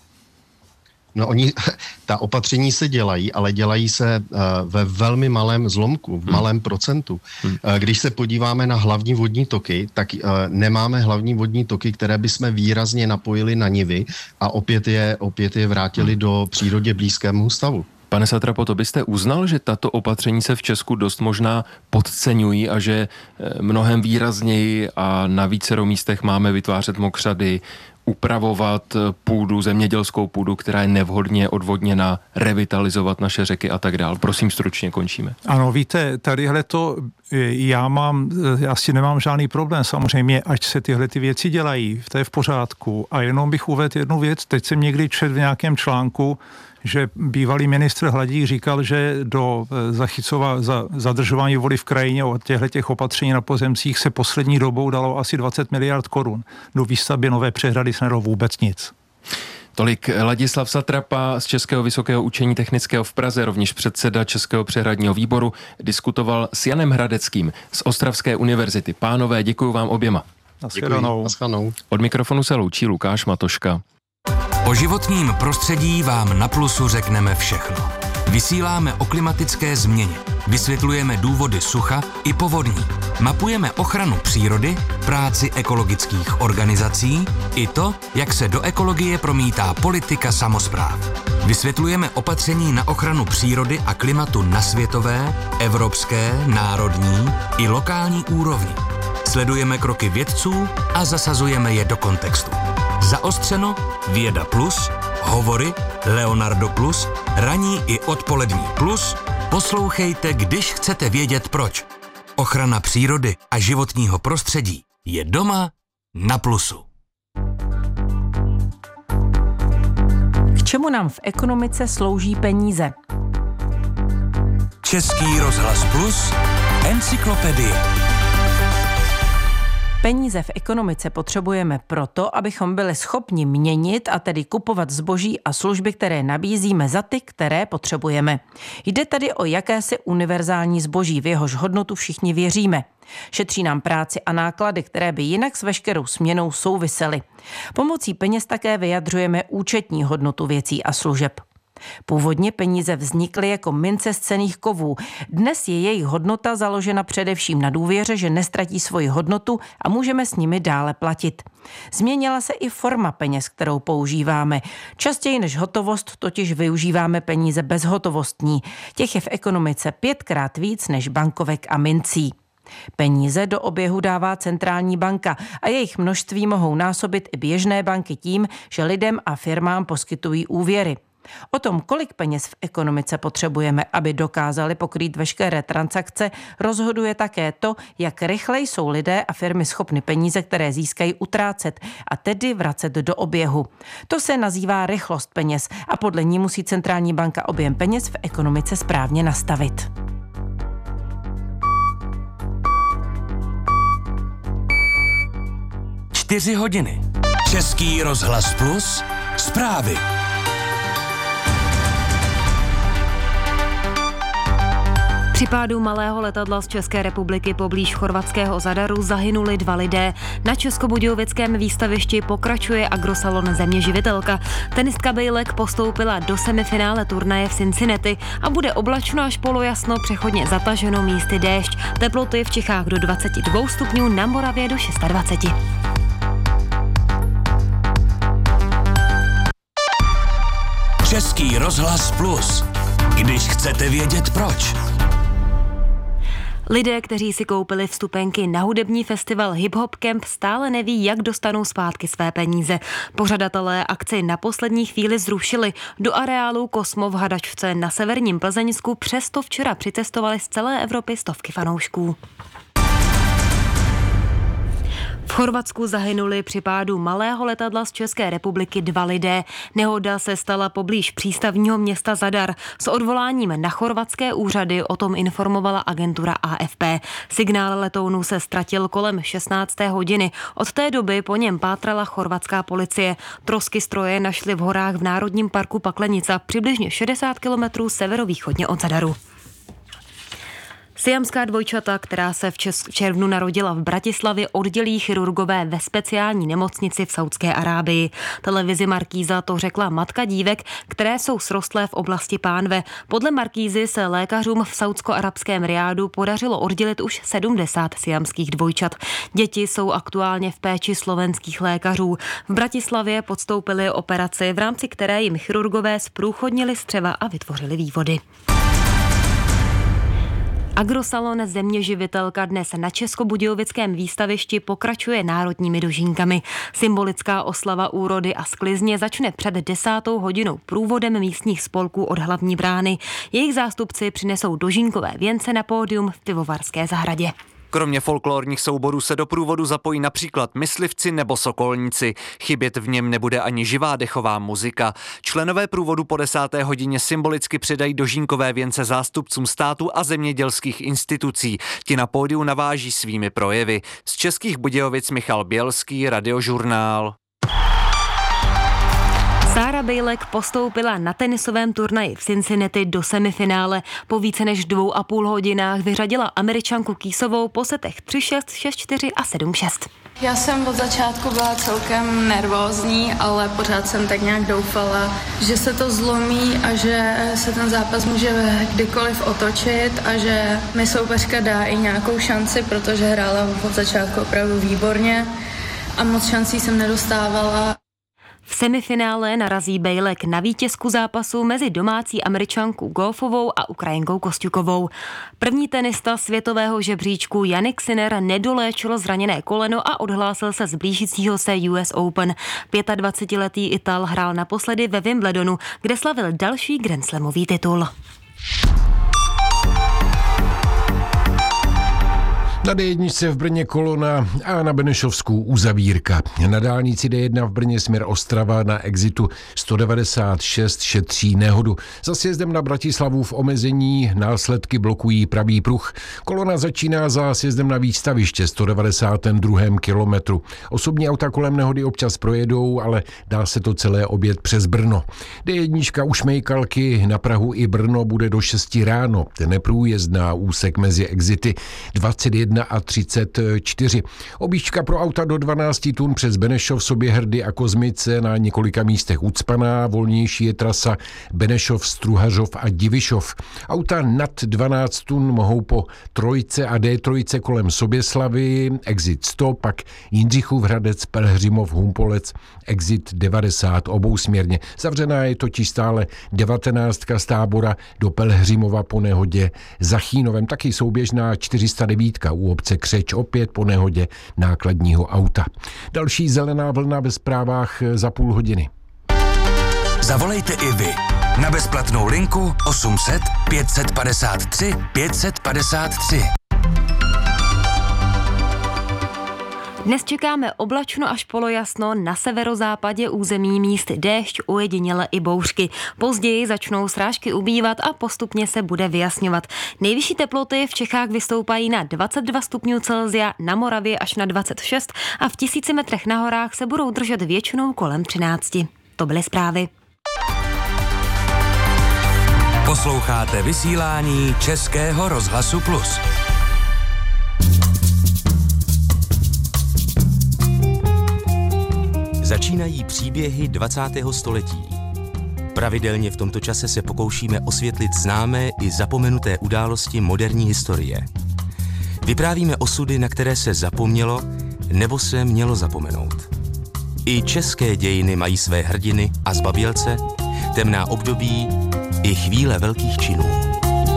No oni, ta opatření se dělají, ale dělají se uh, ve velmi malém zlomku, v hmm. malém procentu. Hmm. Uh, když se podíváme na hlavní vodní toky, tak uh, nemáme hlavní vodní toky, které bychom výrazně napojili na nivy a opět je, opět je vrátili hmm. do přírodě blízkému stavu. Pane Satrapo, to byste uznal, že tato opatření se v Česku dost možná podceňují a že mnohem výrazněji a na vícero místech máme vytvářet mokřady, upravovat půdu, zemědělskou půdu, která je nevhodně odvodněna, revitalizovat naše řeky a tak dál. Prosím, stručně končíme. Ano, víte, tadyhle to já mám, já si nemám žádný problém samozřejmě, ať se tyhle ty věci dělají, to je v pořádku. A jenom bych uvedl jednu věc, teď jsem někdy četl v nějakém článku, že bývalý ministr Hladík říkal, že do zachycova, za, zadržování vody v krajině od těchto opatření na pozemcích se poslední dobou dalo asi dvacet miliard korun. Do výstavby nové přehrady se nedalo vůbec nic. Tolik Ladislav Satrapa z Českého vysokého učení technického v Praze, rovněž předseda Českého přehradního výboru, diskutoval s Janem Hradeckým z Ostravské univerzity. Pánové, děkuji vám oběma. Naschledanou. Od mikrofonu se loučí Lukáš Matoška. O životním prostředí vám na Plusu řekneme všechno. Vysíláme o klimatické změně, vysvětlujeme důvody sucha i povodní, mapujeme ochranu přírody, práci ekologických organizací i to, jak se do ekologie promítá politika samospráv. Vysvětlujeme opatření na ochranu přírody a klimatu na světové, evropské, národní i lokální úrovni. Sledujeme kroky vědců a zasazujeme je do kontextu. Zaostřeno, Věda Plus, Hovory, Leonardo Plus, Ranní i odpolední Plus Poslouchejte, když chcete vědět proč. Ochrana přírody a životního prostředí je doma na Plusu. K čemu nám v ekonomice slouží peníze? Český rozhlas Plus, encyklopedie. Peníze v ekonomice potřebujeme proto, abychom byli schopni měnit a tedy kupovat zboží a služby, které nabízíme za ty, které potřebujeme. Jde tady o jakési univerzální zboží, v jehož hodnotu všichni věříme. Šetří nám práci a náklady, které by jinak s veškerou směnou souvisely. Pomocí peněz také vyjadřujeme účetní hodnotu věcí a služeb. Původně peníze vznikly jako mince z cenných kovů. Dnes je jejich hodnota založena především na důvěře, že nestratí svoji hodnotu a můžeme s nimi dále platit. Změnila se i forma peněz, kterou používáme. Častěji než hotovost totiž využíváme peníze bezhotovostní. Těch je v ekonomice pětkrát víc než bankovek a mincí. Peníze do oběhu dává centrální banka a jejich množství mohou násobit i běžné banky tím, že lidem a firmám poskytují úvěry. O tom, kolik peněz v ekonomice potřebujeme, aby dokázali pokrýt veškeré transakce, rozhoduje také to, jak rychle jsou lidé a firmy schopny peníze, které získají, utrácet a tedy vracet do oběhu. To se nazývá rychlost peněz a podle ní musí centrální banka objem peněz v ekonomice správně nastavit. Čtyři hodiny. Český rozhlas Plus, zprávy. Při pádu malého letadla z České republiky poblíž chorvatského Zadaru zahynuli dva lidé. Na českobudějovickém výstavišti pokračuje Agrosalon Země živitelka. Tenistka Bejlek postoupila do semifinále turnaje v Cincinnati a bude oblačno až polojasno, přechodně zataženo, místy déšť. Teploty v Čechách do dvacet dva stupňů, na Moravě do dvacet šest. Český rozhlas Plus. Když chcete vědět proč. Lidé, kteří si koupili vstupenky na hudební festival Hip Hop Camp, stále neví, jak dostanou zpátky své peníze. Pořadatelé akci na poslední chvíli zrušili. Do areálu Kosmo v Hadačce na severním Plzeňsku přesto včera přicestovali z celé Evropy stovky fanoušků. V Chorvatsku zahynuli při pádu malého letadla z České republiky dva lidé. Nehoda se stala poblíž přístavního města Zadar. S odvoláním na chorvatské úřady o tom informovala agentura A F P. Signál letounu se ztratil kolem šestnácté hodiny. Od té doby po něm pátrala chorvatská policie. Trosky stroje našli v horách v Národním parku Paklenica, přibližně šedesát kilometrů severovýchodně od Zadaru. Siamská dvojčata, která se v čes- červnu narodila v Bratislavě, oddělí chirurgové ve speciální nemocnici v Saudské Arábii. Televizi Markíza to řekla matka dívek, které jsou srostlé v oblasti pánve. Podle Markízy se lékařům v saudsko-arabském Riádu podařilo oddělit už sedmdesát siamských dvojčat. Děti jsou aktuálně v péči slovenských lékařů. V Bratislavě podstoupili operaci, v rámci které jim chirurgové zprůchodnili střeva a vytvořili vývody. Agrosalon Země živitelka dnes na českobudějovickém výstavišti pokračuje národními dožínkami. Symbolická oslava úrody a sklizně začne před desátou hodinou průvodem místních spolků od hlavní brány. Jejich zástupci přinesou dožínkové věnce na pódium v Pivovarské zahradě. Kromě folklorních souborů se do průvodu zapojí například myslivci nebo sokolníci. Chybět v něm nebude ani živá dechová muzika. Členové průvodu po desáté hodině symbolicky předají dožínkové věnce zástupcům státu a zemědělských institucí. Ti na pódiu naváží svými projevy. Z Českých Budějovic Michal Bělský, Radiožurnál. Sára Bejlek postoupila na tenisovém turnaji v Cincinnati do semifinále. Po více než dvou a půl hodinách vyřadila Američanku Kýsovou po setech tři šest, šest čtyři a sedm šest. Já jsem od začátku byla celkem nervózní, ale pořád jsem tak nějak doufala, že se to zlomí a že se ten zápas může kdykoliv otočit a že mi soupeřka dá i nějakou šanci, protože hrála od začátku opravdu výborně a moc šancí jsem nedostávala. V semifinále narazí Bejlek na vítězku zápasu mezi domácí Američankou Goffovou a Ukrajinkou Kosťukovou. První tenista světového žebříčku Jannik Sinner nedoléčil zraněné koleno a odhlásil se z blížícího se U S Open. dvacetiletý Ital hrál naposledy ve Wimbledonu, kde slavil další grandslamový titul. Na dé jedna v Brně kolona a na Benešovsku uzavírka. Na dálnici dé jedna v Brně směr Ostrava na exitu sto devadesát šest šetří nehodu. Za sjezdem na Bratislavu v omezení následky blokují pravý pruh. Kolona začíná za sjezdem na výstaviště sto devadesátém druhém kilometru. Osobní auta kolem nehody občas projedou, ale dá se to celé objet přes Brno. dé jedna u Šmejkalky na Prahu i Brno bude do šesti ráno. Neprůjezdná úsek mezi exity dvacet jedna a třicet čtyři. Objížďka pro auta do dvanáct tun přes Benešov, Soběhrdy a Kozmice na několika místech ucpaná, volnější je trasa Benešov, Struhařov a Divišov. Auta nad dvanáct tun mohou po trojce a dé tři kolem Soběslavy, exit sto, pak Jindřichův Hradec, Pelhřimov, Humpolec, exit devadesát obousměrně. Zavřená je totiž stále devatenáctka z Tábora do Pelhřimova po nehodě za Chýnovem, taky souběžná čtyři sta devět u obce Křeč, opět po nehodě nákladního auta. Další zelená vlna ve zprávách za půl hodiny. Zavolejte i vy na bezplatnou linku osm set pět set padesát tři pět set padesát tři. Dnes čekáme oblačno až polojasno, na severozápadě území míst déšť, ojediněle i bouřky. Později začnou srážky ubývat a postupně se bude vyjasňovat. Nejvyšší teploty v Čechách vystoupají na dvacet dva stupňů Celsia, na Moravě až na dvacet šest a v tisíci metrech na horách se budou držet většinou kolem třinácti. To byly zprávy. Posloucháte vysílání Českého rozhlasu Plus. Začínají příběhy dvacátého století. Pravidelně v tomto čase se pokoušíme osvětlit známé i zapomenuté události moderní historie. Vyprávíme osudy, na které se zapomnělo nebo se mělo zapomenout. I české dějiny mají své hrdiny a zbabělce, temná období i chvíle velkých činů.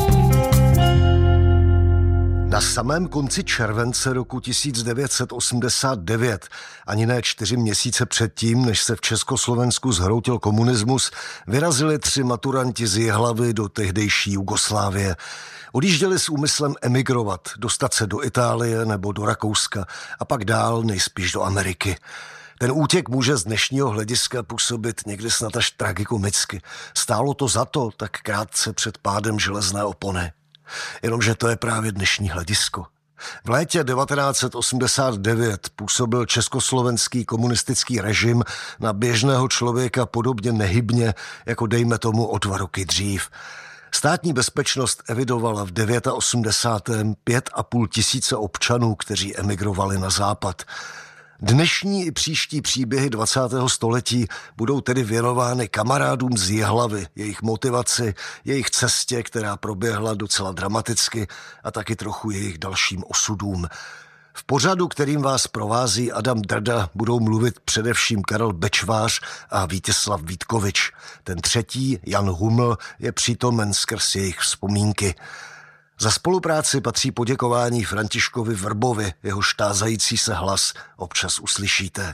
Na samém konci července roku tisíc devět set osmdesát devět, ani ne čtyři měsíce předtím, než se v Československu zhroutil komunismus, vyrazili tři maturanti z Jihlavy do tehdejší Jugoslávie. Odjížděli s úmyslem emigrovat, dostat se do Itálie nebo do Rakouska a pak dál nejspíš do Ameriky. Ten útěk může z dnešního hlediska působit někdy snad až tragikomicky. Stálo to za to tak krátce před pádem železné opony. Jenomže to je právě dnešní hledisko. V létě devatenáct set osmdesát devět působil československý komunistický režim na běžného člověka podobně nehybně, jako dejme tomu o dva roky dřív. Státní bezpečnost evidovala v osmdesátém devátém pět a půl tisíce občanů, kteří emigrovali na západ. Dnešní i příští příběhy dvacátého století budou tedy věnovány kamarádům z Jihlavy, jejich motivaci, jejich cestě, která proběhla docela dramaticky, a taky trochu jejich dalším osudům. V pořadu, kterým vás provází Adam Drda, budou mluvit především Karel Bečvář a Vítězslav Vítkovič. Ten třetí, Jan Huml, je přítomen skrz jejich vzpomínky. Za spolupráci patří poděkování Františkovi Vrbovi, jeho štázající se hlas občas uslyšíte.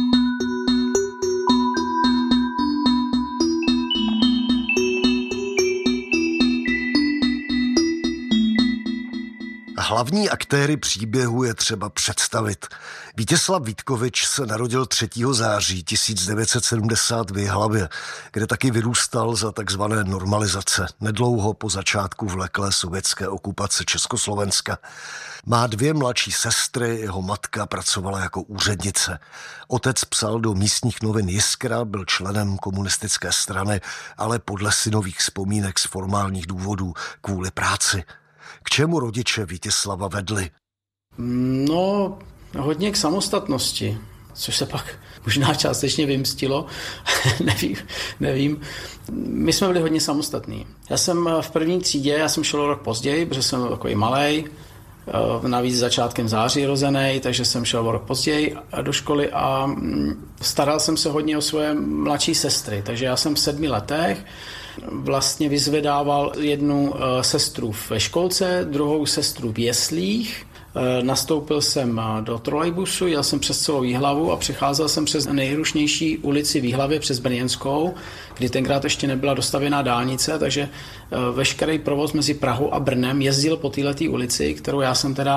Hlavní aktéry příběhu je třeba představit. Vítězslav Vítkovič se narodil třetího září tisíc devět set sedmdesát v Jihlavě, kde taky vyrůstal za takzvané normalizace, nedlouho po začátku vleklé sovětské okupace Československa. Má dvě mladší sestry, jeho matka pracovala jako úřednice. Otec psal do místních novin Jiskra, byl členem komunistické strany, ale podle synových vzpomínek z formálních důvodů kvůli práci. K čemu rodiče Vítězslava vedli? No, hodně k samostatnosti, což se pak možná částečně vymstilo, nevím, nevím. My jsme byli hodně samostatní. Já jsem v první třídě, já jsem šel rok později, protože jsem byl takový malej, navíc začátkem září rozený, takže jsem šel rok později do školy a staral jsem se hodně o svoje mladší sestry, takže já jsem v sedmi letech vlastně vyzvedával jednu sestru ve školce, druhou sestru v jeslích. Nastoupil jsem do trolejbusu, jel jsem přes celou Jihlavu a přecházel jsem přes nejrušnější ulici v Jihlavě, přes Brněnskou, kdy tenkrát ještě nebyla dostavěná dálnice, takže veškerý provoz mezi Prahou a Brnem jezdil po této ulici, kterou já jsem teda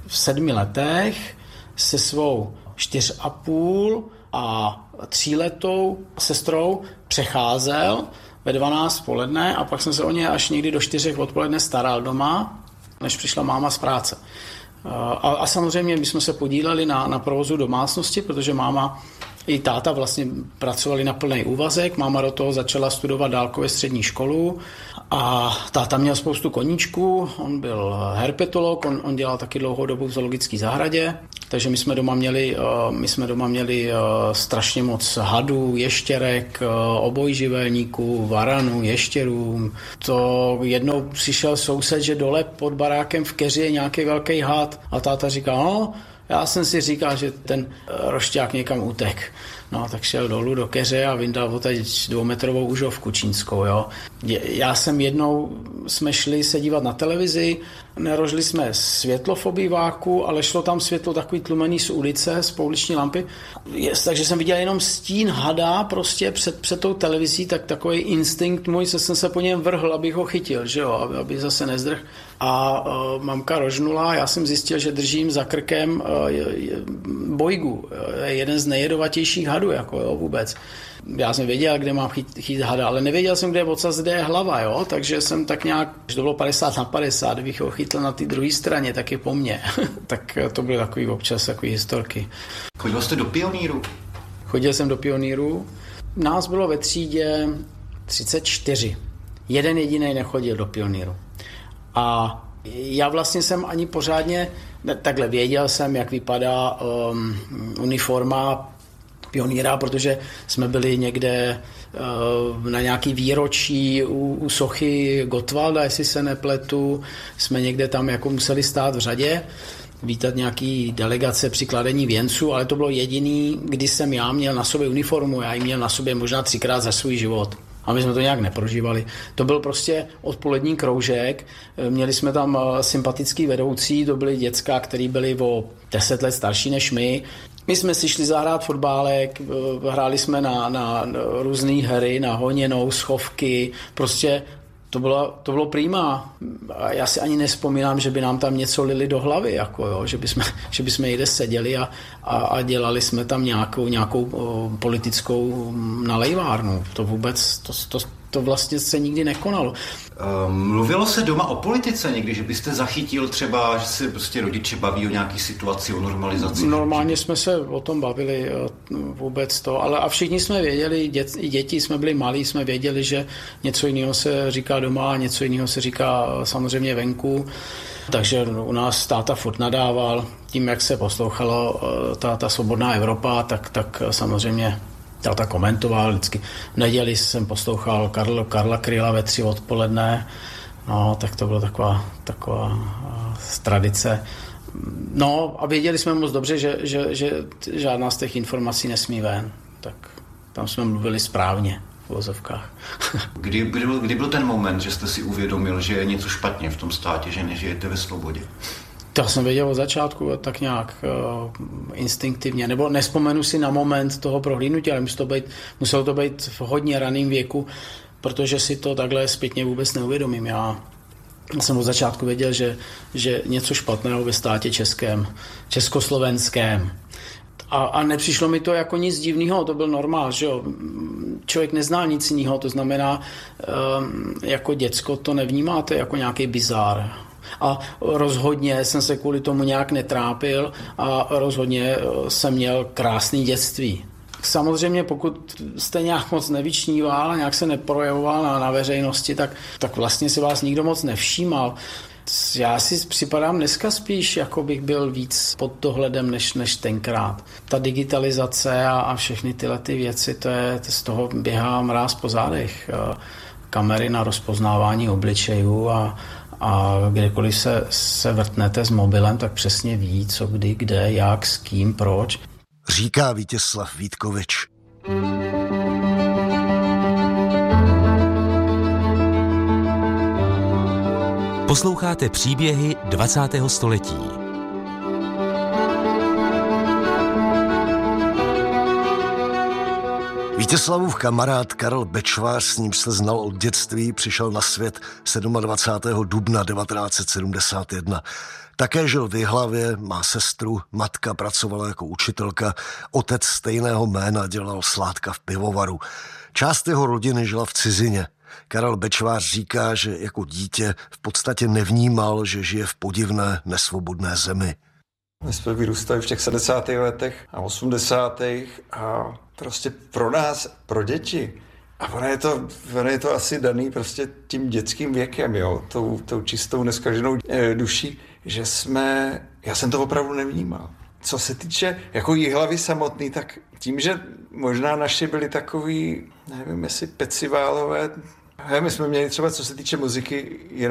v sedmi letech se svou čtyř a půl a tříletou sestrou přecházel ve dvanáct poledne a pak jsem se o ně až někdy do čtyřech odpoledne staral doma, než přišla máma z práce. A, a samozřejmě my jsme se podíleli na, na provozu domácnosti, protože máma i táta vlastně pracovali na plný úvazek. Máma do toho začala studovat dálkově střední školu a táta měl spoustu koníčků, on byl herpetolog, on, on dělal taky dlouhou dobu v zoologické zahradě, takže my jsme doma měli, my jsme doma měli strašně moc hadů, ještěrek, obojživelníků, varanů, ještěrů. To jednou přišel soused, že dole pod barákem v keři je nějaký velký had a táta říká, no, já jsem si říkal, že ten rošťák někam utek. No, tak šel dolů do keře a vyndal odteď dvoumetrovou užovku čínskou, jo. Já jsem jednou, jsme šli se dívat na televizi, nerožili jsme světlo v obýváku, ale šlo tam světlo takový tlumený z ulice, z pouliční lampy. Jest, takže jsem viděl jenom stín hada prostě před, před tou televizí, tak takový instinkt můj, se jsem se po něm vrhl, abych ho chytil, že jo, aby, aby zase nezdrh. A uh, mamka rožnula, já jsem zjistil, že držím za krkem uh, bojgu, jeden z nejjedovatějších hadů, jako jo, vůbec. Já jsem věděl, kde mám chyt, chytit hada, ale nevěděl jsem, kde je ocas, kde je hlava, jo, takže jsem tak nějak, že to bylo padesát na padesát, kdybych ho chytil na té druhé straně, tak je po mně. Tak to byly takový občas takový historky. Chodil jste do pionýru? Chodil jsem do pionýru. Nás bylo ve třídě třicet čtyři. Jeden jediný nechodil do pionýru. A já vlastně jsem ani pořádně, takhle věděl jsem, jak vypadá um, uniforma pionýra, protože jsme byli někde uh, na nějaký výročí u, u sochy Gottwalda, jestli se nepletu, jsme někde tam jako museli stát v řadě, vítat nějaký delegace při kladení věnců, ale to bylo jediný, kdy jsem já měl na sobě uniformu, já ji měl na sobě možná třikrát za svůj život. A my jsme to nějak neprožívali. To byl prostě odpolední kroužek, měli jsme tam sympatický vedoucí, to byli děcka, který byli o deset let starší než my. My jsme si šli zahrát fotbálek, hráli jsme na, na různé hry, na honěnou, schovky, prostě to bylo, to bylo prima. A já si ani nespomínám, že by nám tam něco lili do hlavy, jako jo, že bychom, že bychom někde seděli a, a, a dělali jsme tam nějakou, nějakou o, politickou nalejvárnu. To vůbec, to, to, to vlastně se nikdy nekonalo. Mluvilo se doma o politice někdy, že byste zachytil třeba, že se prostě rodiče baví o nějaký situaci, o normalizaci? Normálně jsme se o tom bavili vůbec to, ale a všichni jsme věděli, dět, i děti jsme byli malí, jsme věděli, že něco jiného se říká doma, něco jiného se říká samozřejmě venku. Takže u nás táta furt nadával, tím, jak se poslouchalo ta, ta svobodná Evropa, tak, tak samozřejmě táta komentoval vždycky. V neděli jsem poslouchal Karl, Karla Kryla ve tři odpoledne, no, tak to byla taková, taková tradice. No a věděli jsme moc dobře, že, že, že žádná z těch informací nesmí ven, tak tam jsme mluvili správně v uvozovkách. Kdy, kdy, byl, kdy byl ten moment, že jste si uvědomil, že je něco špatně v tom státě, že nežijete ve svobodě? To jsem věděl od začátku tak nějak uh, instinktivně, nebo nespomenu si na moment toho prohlídnutí, ale muselo to být, muselo to být v hodně raném věku, protože si to takhle zpětně vůbec neuvědomím. Já jsem od začátku věděl, že, že něco špatného ve státě českém, československém. A, a nepřišlo mi to jako nic divného, to byl normál, že jo. Člověk neznal nic jiného, to znamená, um, jako děcko to nevnímáte jako nějaký bizár. A rozhodně jsem se kvůli tomu nějak netrápil a rozhodně jsem měl krásný dětství. Samozřejmě pokud jste nějak moc nevyčníval, nějak se neprojevoval na, na veřejnosti, tak, tak vlastně si vás nikdo moc nevšímal. Já si připadám dneska spíš, jako bych byl víc pod dohledem než, než tenkrát. Ta digitalizace a, a všechny tyhle ty věci, to je, to z toho běhá mráz po zádech. Kamery na rozpoznávání obličejů a A kdekoliv se, se vrtnete s mobilem, tak přesně ví, co kdy, kde, jak, s kým, proč. Říká Vítězslav Vítkovič. Posloucháte příběhy dvacátého století. Víte, Vítězslavův kamarád Karel Bečvář, s ním se znal od dětství, přišel na svět dvacátého sedmého dubna devatenáct set sedmdesát jedna. Také žil v Jihlavě, má sestru, matka pracovala jako učitelka, otec stejného jména dělal sládka v pivovaru. Část jeho rodiny žila v cizině. Karel Bečvář říká, že jako dítě v podstatě nevnímal, že žije v podivné, nesvobodné zemi. My jsme vyrůstali v těch sedmdesátých letech a osmdesátých a prostě pro nás, pro děti. A ono je to, ono je to asi daný prostě tím dětským věkem, jo, tou, tou čistou neskaženou e, duší, že jsme, já jsem to opravdu nevnímal. Co se týče jako Jihlavy samotný, tak tím, že možná naši byli takový, nevím, jestli peciválové, my jsme měli třeba, co se týče muziky,